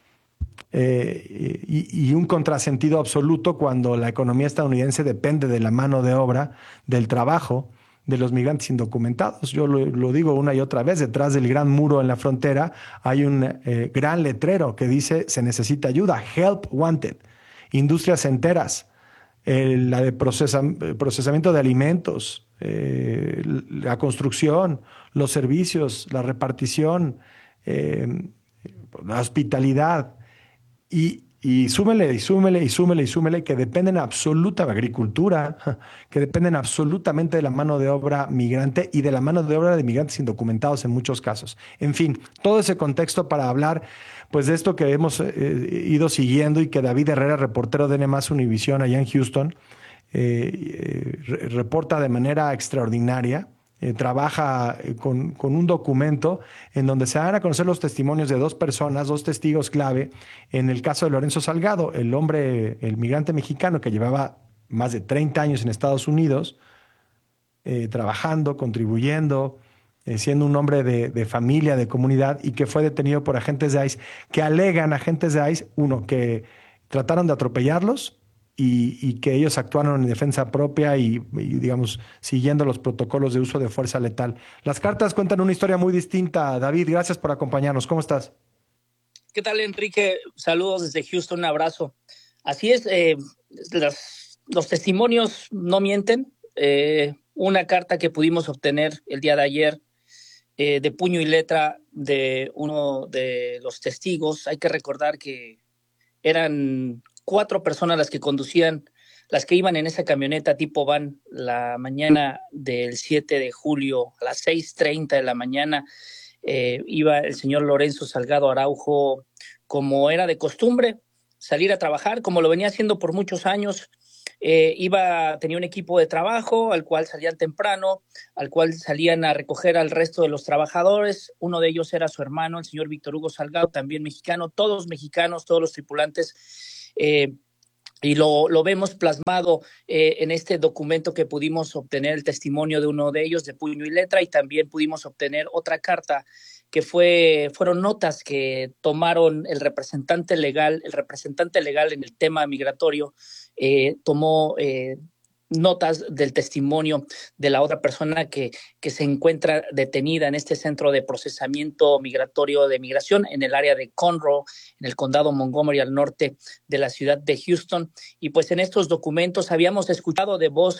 Speaker 1: Eh, y, y un contrasentido absoluto cuando la economía estadounidense depende de la mano de obra, del trabajo de los migrantes indocumentados. Yo lo, lo digo una y otra vez, detrás del gran muro en la frontera hay un eh, gran letrero que dice se necesita ayuda, help wanted, industrias enteras, Eh, la de procesa, procesamiento de alimentos, eh, la construcción, los servicios, la repartición, eh, la hospitalidad, y, y súmele, y súmele, y súmele, y súmele, que dependen absoluta de agricultura, que dependen absolutamente de la mano de obra migrante y de la mano de obra de migrantes indocumentados en muchos casos. En fin, todo ese contexto para hablar pues de esto que hemos eh, ido siguiendo y que David Herrera, reportero de N más Univisión allá en Houston, eh, eh, reporta de manera extraordinaria. Eh, trabaja con, con un documento en donde se dan a conocer los testimonios de dos personas, dos testigos clave, en el caso de Lorenzo Salgado, el hombre, el migrante mexicano que llevaba más de treinta años en Estados Unidos, eh, trabajando, contribuyendo, eh, siendo un hombre de, de familia, de comunidad, y que fue detenido por agentes de ICE, que alegan agentes de ICE, uno, que trataron de atropellarlos, Y, y que ellos actuaron en defensa propia y, y, digamos, siguiendo los protocolos de uso de fuerza letal. Las cartas cuentan una historia muy distinta. David, gracias por acompañarnos. ¿Cómo estás?
Speaker 20: ¿Qué tal, Enrique? Saludos desde Houston, un abrazo. Así es, eh, las, los testimonios no mienten. Eh, una carta que pudimos obtener el día de ayer eh, de puño y letra de uno de los testigos. Hay que recordar que eran cuatro personas las que conducían, las que iban en esa camioneta tipo van la mañana del siete de julio a las seis treinta de la mañana. Eh, iba el señor Lorenzo Salgado Araujo, como era de costumbre, salir a trabajar, como lo venía haciendo por muchos años. Eh, iba, tenía un equipo de trabajo al cual salían temprano, al cual salían a recoger al resto de los trabajadores. Uno de ellos era su hermano, el señor Víctor Hugo Salgado, también mexicano, todos mexicanos, todos los tripulantes. Eh, y lo, lo vemos plasmado eh, en este documento que pudimos obtener el testimonio de uno de ellos de puño y letra, y también pudimos obtener otra carta que fue, fueron notas que tomaron el representante legal, el representante legal en el tema migratorio, eh, tomó eh, notas del testimonio de la otra persona que, que se encuentra detenida en este centro de procesamiento migratorio de migración en el área de Conroe, en el condado Montgomery, al norte de la ciudad de Houston. Y pues en estos documentos habíamos escuchado de voz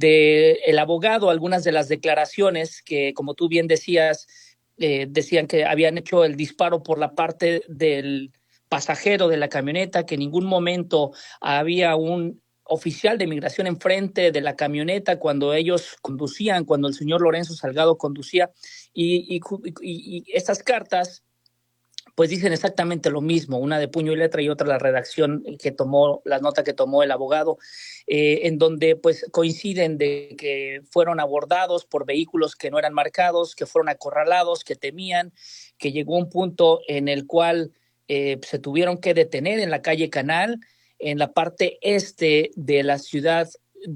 Speaker 20: del abogado algunas de las declaraciones que, como tú bien decías, eh, decían que habían hecho el disparo por la parte del pasajero de la camioneta, que en ningún momento había un oficial de migración enfrente de la camioneta cuando ellos conducían, cuando el señor Lorenzo Salgado conducía, y, y, y, y estas cartas pues dicen exactamente lo mismo, una de puño y letra y otra la redacción que tomó, la nota que tomó el abogado, eh, en donde pues coinciden de que fueron abordados por vehículos que no eran marcados, que fueron acorralados, que temían, que llegó un punto en el cual eh, se tuvieron que detener en la calle Canal, en la parte este de la ciudad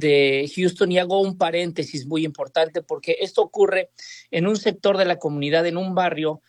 Speaker 20: de Houston. Y hago un paréntesis muy importante porque esto ocurre en un sector de la comunidad, en un barrio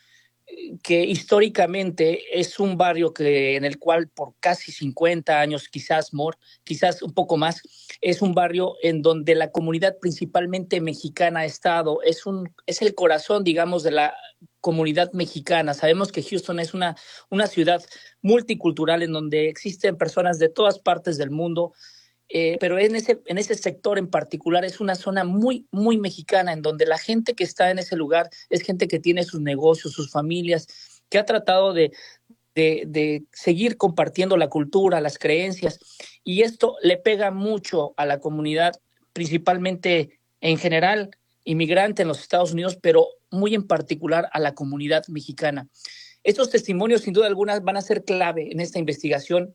Speaker 20: que históricamente es un barrio que, en el cual por casi cincuenta años, quizás more, quizás un poco más, es un barrio en donde la comunidad principalmente mexicana ha estado, es, un, es el corazón, digamos, de la comunidad mexicana. Sabemos que Houston es una, una ciudad multicultural en donde existen personas de todas partes del mundo, Eh, pero en ese, en ese sector en particular es una zona muy, muy mexicana, en donde la gente que está en ese lugar es gente que tiene sus negocios, sus familias, que ha tratado de, de, de seguir compartiendo la cultura, las creencias, y esto le pega mucho a la comunidad, principalmente en general, inmigrante en los Estados Unidos, pero muy en particular a la comunidad mexicana. Estos testimonios, sin duda alguna, van a ser clave en esta investigación,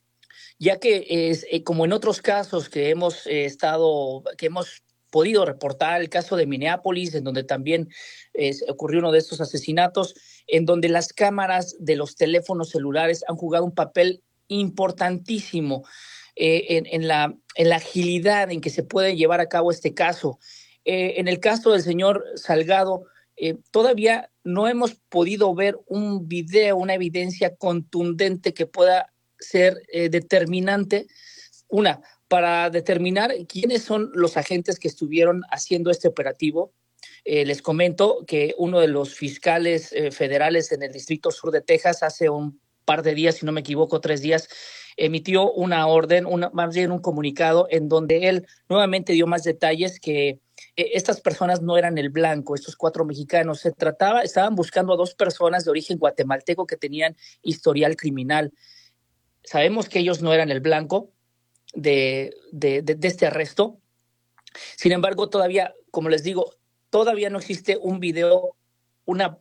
Speaker 20: ya que es eh, como en otros casos que hemos eh, estado, que hemos podido reportar, el caso de Minneapolis, en donde también eh, ocurrió uno de estos asesinatos, en donde las cámaras de los teléfonos celulares han jugado un papel importantísimo eh, en, en, la, en la agilidad en que se puede llevar a cabo este caso. Eh, en el caso del señor Salgado, eh, todavía no hemos podido ver un video, una evidencia contundente que pueda ser eh, determinante, una, para determinar quiénes son los agentes que estuvieron haciendo este operativo. Eh, les comento que uno de los fiscales eh, federales en el Distrito Sur de Texas hace un par de días, si no me equivoco, tres días, emitió una orden, una, más bien un comunicado, en donde él nuevamente dio más detalles que eh, estas personas no eran el blanco, estos cuatro mexicanos. Se trataba, estaban buscando a dos personas de origen guatemalteco que tenían historial criminal. Sabemos que ellos no eran el blanco de, de, de, de este arresto. Sin embargo, todavía, como les digo, todavía no existe un video, una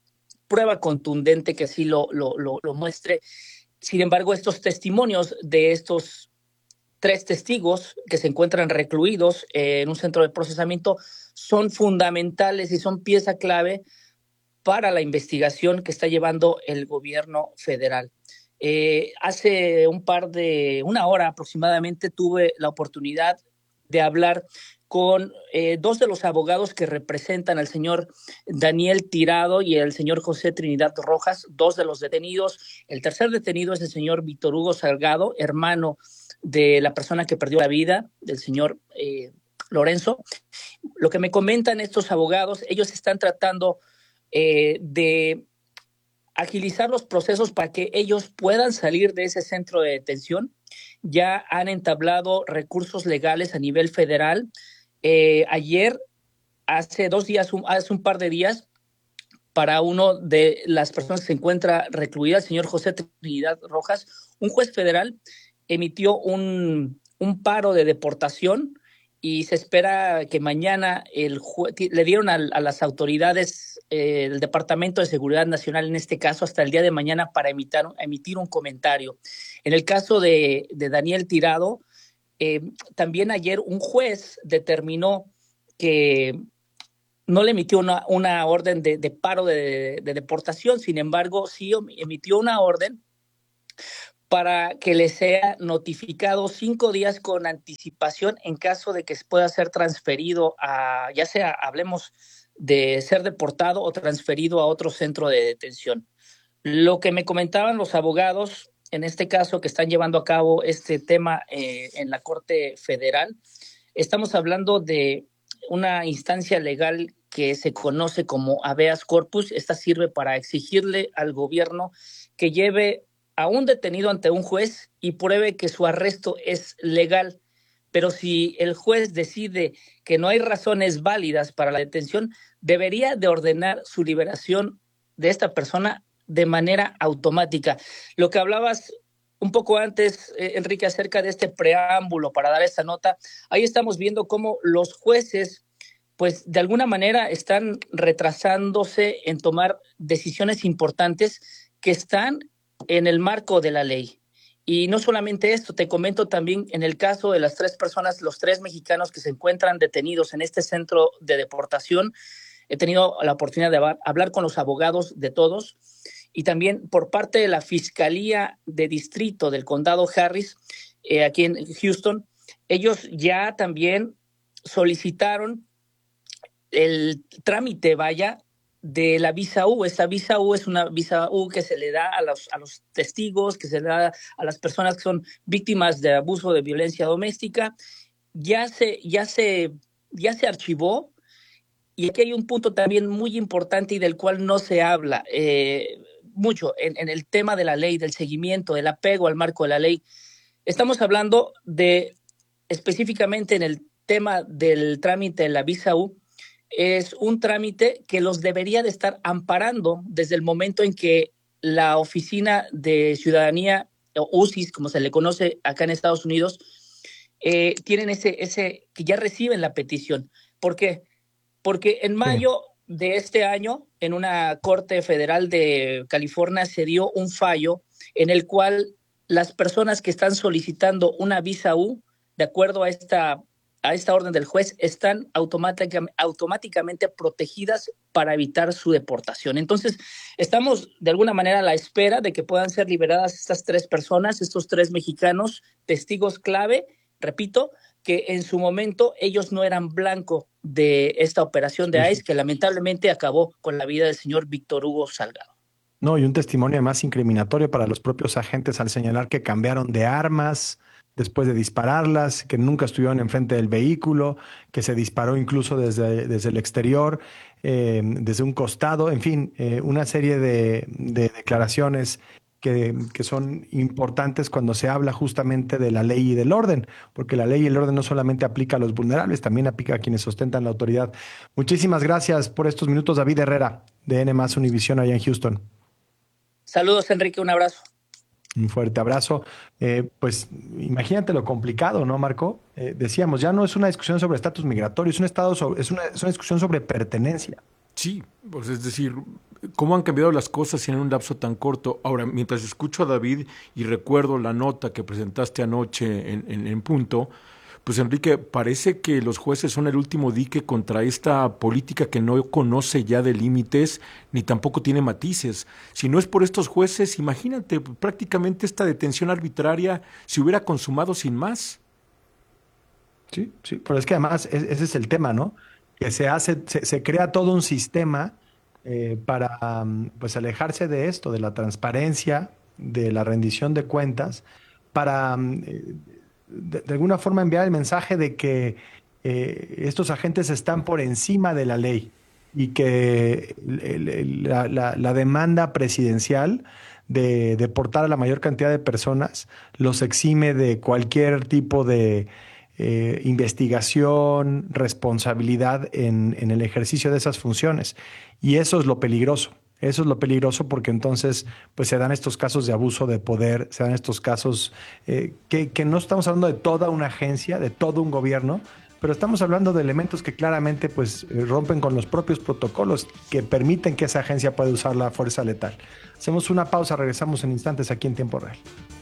Speaker 20: prueba contundente que así lo, lo, lo, lo muestre. Sin embargo, estos testimonios de estos tres testigos que se encuentran recluidos en un centro de procesamiento son fundamentales y son pieza clave para la investigación que está llevando el gobierno federal. Eh, hace un par de, una hora aproximadamente, tuve la oportunidad de hablar con eh, dos de los abogados que representan al señor Daniel Tirado y el señor José Trinidad Rojas, dos de los detenidos. El tercer detenido es el señor Víctor Hugo Salgado, hermano de la persona que perdió la vida, del señor eh, Lorenzo. Lo que me comentan estos abogados, ellos están tratando eh, de agilizar los procesos para que ellos puedan salir de ese centro de detención. Ya han entablado recursos legales a nivel federal. Eh, ayer, hace dos días, un, hace un par de días, para uno de las personas que se encuentra recluida, el señor José Trinidad Rojas. Un juez federal emitió un, un paro de deportación y se espera que mañana el jue- le dieron a, a las autoridades eh, del Departamento de Seguridad Nacional, en este caso, hasta el día de mañana para emitir, emitir un comentario. En el caso de, de Daniel Tirado, eh, también ayer un juez determinó que no le emitió una, una orden de, de paro de, de deportación, sin embargo, sí emitió una orden para que le sea notificado cinco días con anticipación en caso de que pueda ser transferido a, ya sea, hablemos de ser deportado o transferido a otro centro de detención. Lo que me comentaban los abogados, en este caso que están llevando a cabo este tema eh, en la Corte Federal, estamos hablando de una instancia legal que se conoce como habeas corpus. Esta sirve para exigirle al gobierno que lleve a un detenido ante un juez y pruebe que su arresto es legal. Pero si el juez decide que no hay razones válidas para la detención, debería de ordenar su liberación de esta persona de manera automática. Lo que hablabas un poco antes, eh, Enrique, acerca de este preámbulo para dar esta nota, ahí estamos viendo cómo los jueces, pues de alguna manera están retrasándose en tomar decisiones importantes que están en el marco de la ley. Y no solamente esto, te comento también en el caso de las tres personas, los tres mexicanos que se encuentran detenidos en este centro de deportación. He tenido la oportunidad de hablar con los abogados de todos y también por parte de la Fiscalía de Distrito del Condado Harris, eh, aquí en Houston. Ellos ya también solicitaron el trámite, vaya, de la visa U. Esta visa U es una visa U que se le da a los, a los testigos, que se le da a las personas que son víctimas de abuso de violencia doméstica. Ya se, ya se, ya se archivó. Y aquí hay un punto también muy importante y del cual no se habla eh, mucho en, en el tema de la ley, del seguimiento, del apego al marco de la ley. Estamos hablando de, específicamente en el tema del trámite de la visa U, es un trámite que los debería de estar amparando desde el momento en que la Oficina de Ciudadanía, o U C I S, como se le conoce acá en Estados Unidos, eh, tienen ese, ese, que ya reciben la petición. ¿Por qué? Porque en mayo sí. de este año, en una corte federal de California, se dio un fallo en el cual las personas que están solicitando una visa U, de acuerdo a esta a esta orden del juez, están automática, automáticamente protegidas para evitar su deportación. Entonces, estamos de alguna manera a la espera de que puedan ser liberadas estas tres personas, estos tres mexicanos, testigos clave, repito, que en su momento ellos no eran blanco de esta operación de I C E, que lamentablemente acabó con la vida del señor Víctor Hugo Salgado.
Speaker 1: No, y un testimonio más incriminatorio para los propios agentes al señalar que cambiaron de armas después de dispararlas, que nunca estuvieron enfrente del vehículo, que se disparó incluso desde, desde el exterior, eh, desde un costado, en fin, eh, una serie de, de declaraciones que, que son importantes cuando se habla justamente de la ley y del orden, porque la ley y el orden no solamente aplica a los vulnerables, también aplica a quienes ostentan la autoridad. Muchísimas gracias por estos minutos, David Herrera, de N más Univisión allá en Houston.
Speaker 20: Saludos, Enrique, un abrazo.
Speaker 1: Un fuerte abrazo. Eh, pues imagínate lo complicado, ¿no, Marco? Eh, decíamos, ya no es una discusión sobre estatus migratorio, es, un estado sobre, es, una, es una discusión sobre pertenencia.
Speaker 2: Sí, pues es decir, cómo han cambiado las cosas en un lapso tan corto. Ahora, mientras escucho a David y recuerdo la nota que presentaste anoche en, en, en Punto, pues Enrique, parece que los jueces son el último dique contra esta política que no conoce ya de límites ni tampoco tiene matices. Si no es por estos jueces, imagínate, prácticamente esta detención arbitraria se hubiera consumado sin más.
Speaker 1: Sí, sí, pero es que además es, ese es el tema, ¿no? Que se hace, se, se crea todo un sistema eh, para pues alejarse de esto, de la transparencia, de la rendición de cuentas, para eh, De, de alguna forma enviar el mensaje de que eh, estos agentes están por encima de la ley y que el, el, la, la, la demanda presidencial de deportar a la mayor cantidad de personas los exime de cualquier tipo de eh, investigación, responsabilidad en, en el ejercicio de esas funciones. Y eso es lo peligroso. Eso es lo peligroso porque entonces pues, se dan estos casos de abuso de poder, se dan estos casos eh, que, que no estamos hablando de toda una agencia, de todo un gobierno, pero estamos hablando de elementos que claramente pues, rompen con los propios protocolos que permiten que esa agencia pueda usar la fuerza letal. Hacemos una pausa, regresamos en instantes aquí en Tiempo Real.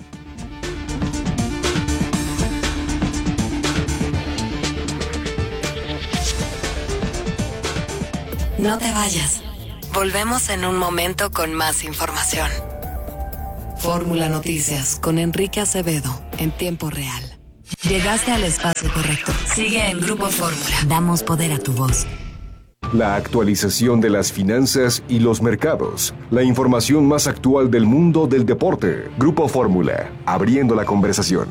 Speaker 4: No te vayas. Volvemos en un momento con más información. Fórmula Noticias con Enrique Acevedo en tiempo real. Llegaste al espacio correcto. Sigue en Grupo Fórmula. Damos poder a tu voz.
Speaker 16: La actualización de las finanzas y los mercados. La información más actual del mundo del deporte. Grupo Fórmula. Abriendo la conversación.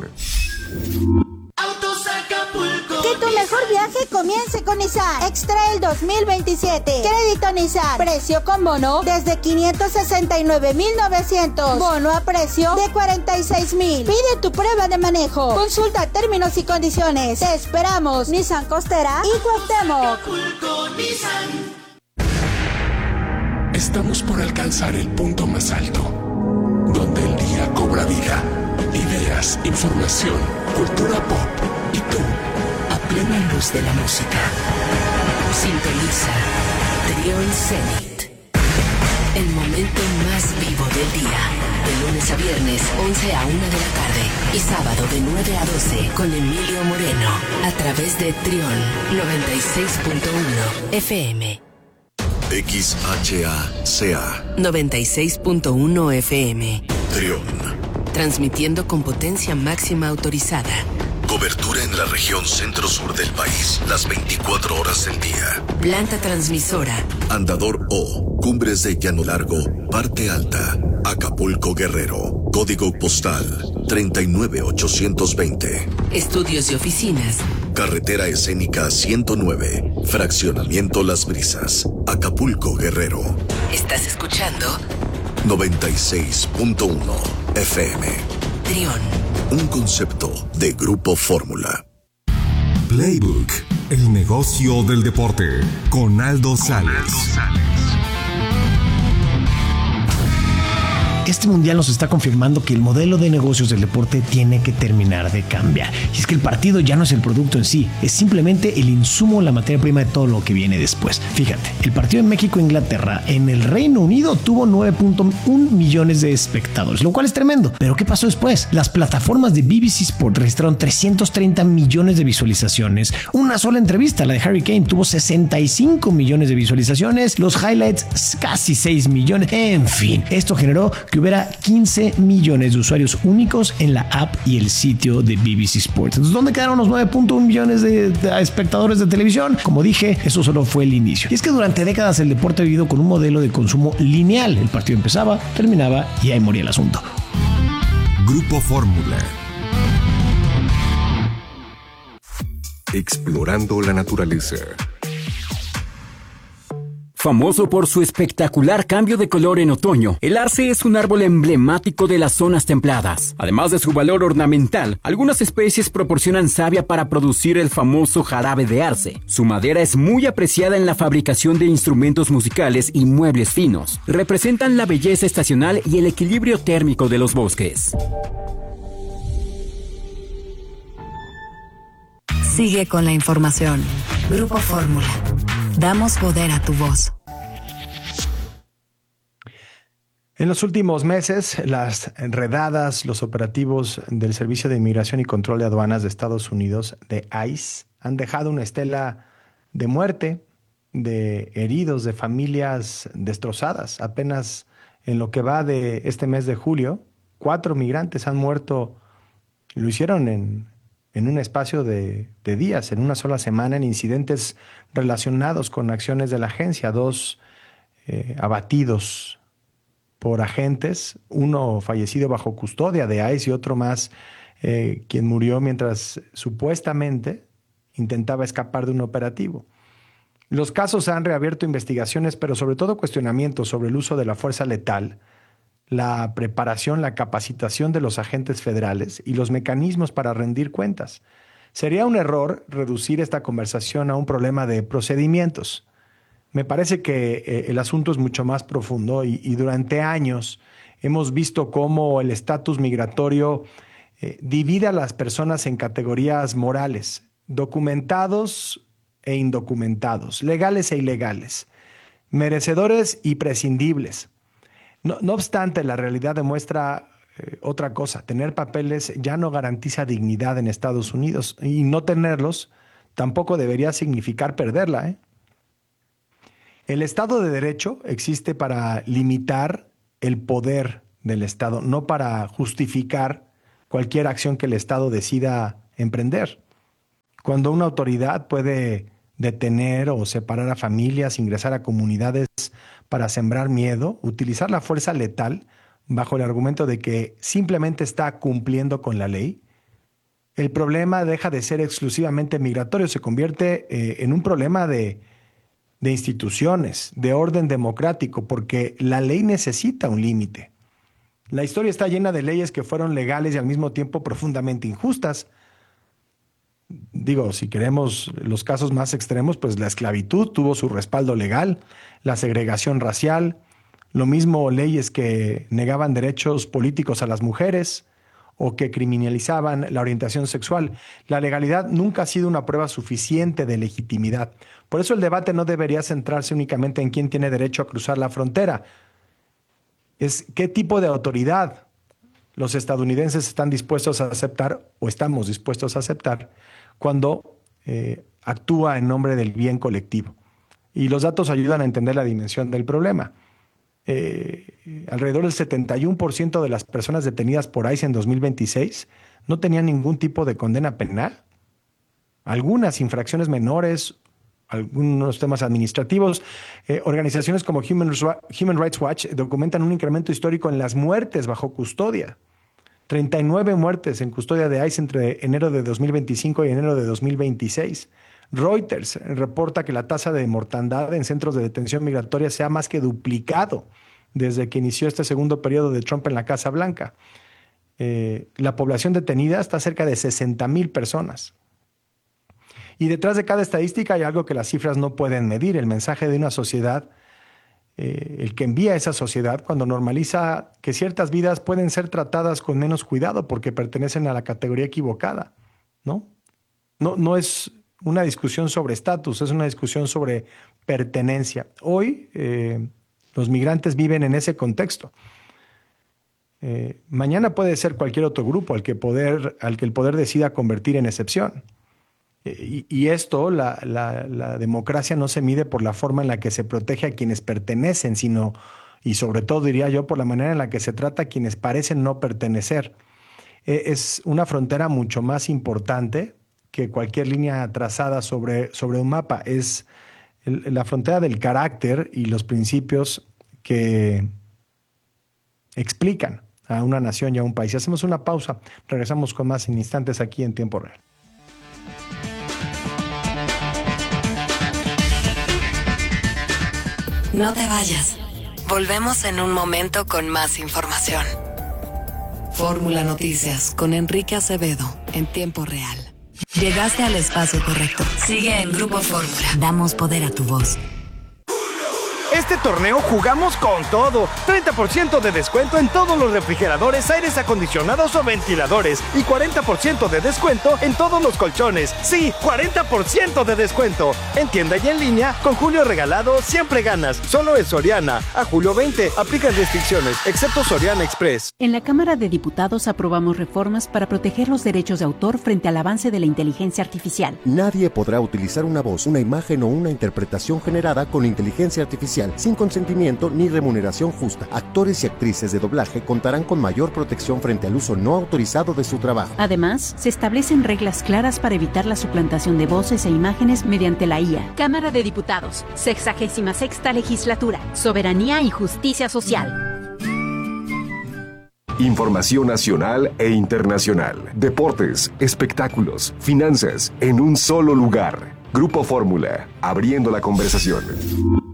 Speaker 21: Que tu mejor viaje comience con Nissan X-Trail dos mil veintisiete. Crédito Nissan. Precio con bono desde quinientos sesenta y nueve mil novecientos. Bono a precio de cuarenta y seis mil. Pide tu prueba de manejo. Consulta términos y condiciones. Te esperamos. Nissan Costera y Cuauhtémoc.
Speaker 22: Estamos por alcanzar el punto más alto, donde el día cobra vida. Ideas, información, cultura pop y tú, a plena luz de la música.
Speaker 4: Sintoniza Trión Zenit. El momento más vivo del día. De lunes a viernes, once a una de la tarde. Y sábado de nueve a doce con Emilio Moreno. A través de Trión noventa y seis punto uno F M.
Speaker 11: X H A C A
Speaker 4: noventa y seis punto uno F M.
Speaker 11: Trión.
Speaker 4: Transmitiendo con potencia máxima autorizada.
Speaker 11: Cobertura en la región centro-sur del país, las veinticuatro horas del día.
Speaker 4: Planta transmisora.
Speaker 11: Andador O, Cumbres de Llano Largo, Parte Alta, Acapulco, Guerrero. Código postal treinta y nueve ochocientos veinte.
Speaker 4: Estudios y oficinas.
Speaker 11: Carretera escénica ciento nueve, Fraccionamiento Las Brisas, Acapulco, Guerrero.
Speaker 4: ¿Estás escuchando?
Speaker 11: noventa y seis punto uno F M.
Speaker 4: Trión.
Speaker 11: Un concepto de Grupo Fórmula.
Speaker 16: Playbook, el negocio del deporte, con Aldo Sales.
Speaker 23: Este mundial nos está confirmando que el modelo de negocios del deporte tiene que terminar de cambiar. Y es que el partido ya no es el producto en sí, es simplemente el insumo, la materia prima de todo lo que viene después. Fíjate, el partido en México-Inglaterra en el Reino Unido tuvo nueve punto uno millones de espectadores, lo cual es tremendo. Pero ¿qué pasó después? Las plataformas de B B C Sport registraron trescientos treinta millones de visualizaciones. Una sola entrevista, la de Harry Kane, tuvo sesenta y cinco millones de visualizaciones. Los highlights, casi seis millones. En fin, esto generó que hubiera quince millones de usuarios únicos en la app y el sitio de B B C Sports. Entonces, ¿dónde quedaron los nueve punto uno millones de, de espectadores de televisión? Como dije, eso solo fue el inicio. Y es que durante décadas el deporte ha vivido con un modelo de consumo lineal. El partido empezaba, terminaba y ahí moría el asunto.
Speaker 16: Grupo Fórmula. Explorando la naturaleza.
Speaker 17: Famoso por su espectacular cambio de color en otoño, el arce es un árbol emblemático de las zonas templadas. Además de su valor ornamental, algunas especies proporcionan savia para producir el famoso jarabe de arce. Su madera es muy apreciada en la fabricación de instrumentos musicales y muebles finos. Representan la belleza estacional y el equilibrio térmico de los bosques.
Speaker 4: Sigue con la información. Grupo Fórmula. Damos poder a tu voz.
Speaker 1: En los últimos meses, las redadas, los operativos del Servicio de Inmigración y Control de Aduanas de Estados Unidos, de ICE, han dejado una estela de muerte, de heridos, de familias destrozadas. Apenas en lo que va de este mes de julio, cuatro migrantes han muerto. Lo hicieron en, en un espacio de, de días, en una sola semana, en incidentes relacionados con acciones de la agencia. Dos eh, abatidos por agentes, uno fallecido bajo custodia de ICE y otro más eh, quien murió mientras supuestamente intentaba escapar de un operativo. Los casos han reabierto investigaciones, pero sobre todo cuestionamientos sobre el uso de la fuerza letal, la preparación, la capacitación de los agentes federales y los mecanismos para rendir cuentas. Sería un error reducir esta conversación a un problema de procedimientos. Me parece que eh, el asunto es mucho más profundo y, y durante años hemos visto cómo el estatus migratorio eh, divide a las personas en categorías morales, documentados e indocumentados, legales e ilegales, merecedores y prescindibles. No, no obstante, la realidad demuestra eh, otra cosa. Tener papeles ya no garantiza dignidad en Estados Unidos y no tenerlos tampoco debería significar perderla, ¿eh? El Estado de Derecho existe para limitar el poder del Estado, no para justificar cualquier acción que el Estado decida emprender. Cuando una autoridad puede detener o separar a familias, ingresar a comunidades para sembrar miedo, utilizar la fuerza letal bajo el argumento de que simplemente está cumpliendo con la ley, el problema deja de ser exclusivamente migratorio, se convierte eh, en un problema de, de instituciones, de orden democrático, porque la ley necesita un límite. La historia está llena de leyes que fueron legales y al mismo tiempo profundamente injustas. Digo, si queremos los casos más extremos, pues la esclavitud tuvo su respaldo legal, la segregación racial, lo mismo leyes que negaban derechos políticos a las mujeres o que criminalizaban la orientación sexual. La legalidad nunca ha sido una prueba suficiente de legitimidad. Por eso el debate no debería centrarse únicamente en quién tiene derecho a cruzar la frontera. Es qué tipo de autoridad los estadounidenses están dispuestos a aceptar o estamos dispuestos a aceptar cuando eh, actúa en nombre del bien colectivo. Y los datos ayudan a entender la dimensión del problema. Eh, alrededor del setenta y uno por ciento de las personas detenidas por ICE en dos mil veintiséis no tenían ningún tipo de condena penal. Algunas infracciones menores, algunos temas administrativos. Eh, organizaciones como Human, Human Rights Watch documentan un incremento histórico en las muertes bajo custodia. treinta y nueve muertes en custodia de ICE entre enero de dos mil veinticinco y enero de dos mil veintiséis. Reuters reporta que la tasa de mortandad en centros de detención migratoria se ha más que duplicado desde que inició este segundo periodo de Trump en la Casa Blanca. Eh, la población detenida está cerca de sesenta mil personas. Y detrás de cada estadística hay algo que las cifras no pueden medir, el mensaje de una sociedad, eh, el que envía a esa sociedad cuando normaliza que ciertas vidas pueden ser tratadas con menos cuidado porque pertenecen a la categoría equivocada, ¿no? No, no es una discusión sobre estatus, es una discusión sobre pertenencia. Hoy eh, los migrantes viven en ese contexto. Eh, mañana puede ser cualquier otro grupo al que, poder, al que el poder decida convertir en excepción. Eh, y, y esto, la, la, la democracia no se mide por la forma en la que se protege a quienes pertenecen, sino, y sobre todo diría yo, por la manera en la que se trata a quienes parecen no pertenecer. Eh, es una frontera mucho más importante que cualquier línea trazada sobre, sobre un mapa. Es el, la frontera del carácter y los principios que explican a una nación y a un país. Hacemos una pausa, regresamos con más en instantes aquí en Tiempo Real.
Speaker 4: No te vayas. Volvemos en un momento con más información. Fórmula Noticias con Enrique Acevedo en Tiempo Real. Llegaste al espacio correcto. Sigue en Grupo Fórmula. Damos poder a tu voz.
Speaker 3: Este torneo jugamos con todo. treinta por ciento de descuento en todos los refrigeradores, aires acondicionados o ventiladores. Y cuarenta por ciento de descuento en todos los colchones. Sí, cuarenta por ciento de descuento. En tienda y en línea, con Julio Regalado siempre ganas. Solo en Soriana. A julio veinte, aplican restricciones, excepto Soriana Express.
Speaker 5: En la Cámara de Diputados aprobamos reformas para proteger los derechos de autor frente al avance de la inteligencia artificial.
Speaker 6: Nadie podrá utilizar una voz, una imagen o una interpretación generada con inteligencia artificial sin consentimiento ni remuneración justa. Actores y actrices de doblaje contarán con mayor protección frente al uso no autorizado de su trabajo.
Speaker 5: Además, se establecen reglas claras para evitar la suplantación de voces e imágenes mediante la I A.
Speaker 15: Cámara de Diputados, sexagésima sexta legislatura, soberanía y justicia social.
Speaker 16: Información nacional e internacional, deportes, espectáculos, finanzas, en un solo lugar. Grupo Fórmula, abriendo la conversación.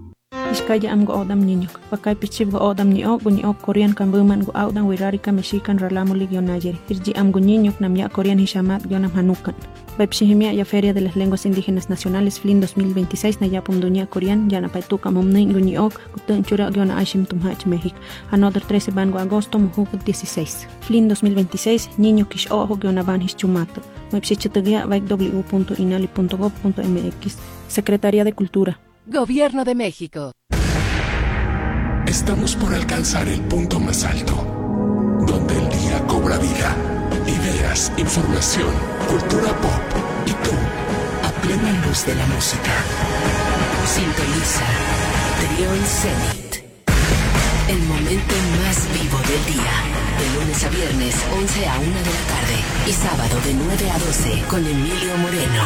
Speaker 7: Iskaya am go odam niñok. Pakay pichib go odam ni ok, ni ok Korean kan buman go audan wirarika mexican ralamulig yon ayer. Irji am go niñok nam ya Korean hishamat yonam hanukan. Baipsihimia ya Feria de las Lenguas Indígenas Nacionales F L I N dos mil veintiséis na yapum dunia Korean yana paituka momne go ni ok, gutun chura yona ashim tumhach México. Another trece van go agosto mujuk dieciséis. F L I N dos mil veintiséis niño kish ojo yona van hischumato. Baipsichitagia vaik w punto inali punto gov punto m x. Secretaría de Cultura.
Speaker 8: Gobierno de México.
Speaker 22: Estamos por alcanzar el punto más alto, donde el día cobra vida. Ideas, información, cultura pop y tú, a plena luz de la música.
Speaker 4: Sintoniza Trión Zenit. El momento más vivo del día. De lunes a viernes, once a una de la tarde. Y sábado de nueve a doce con Emilio Moreno.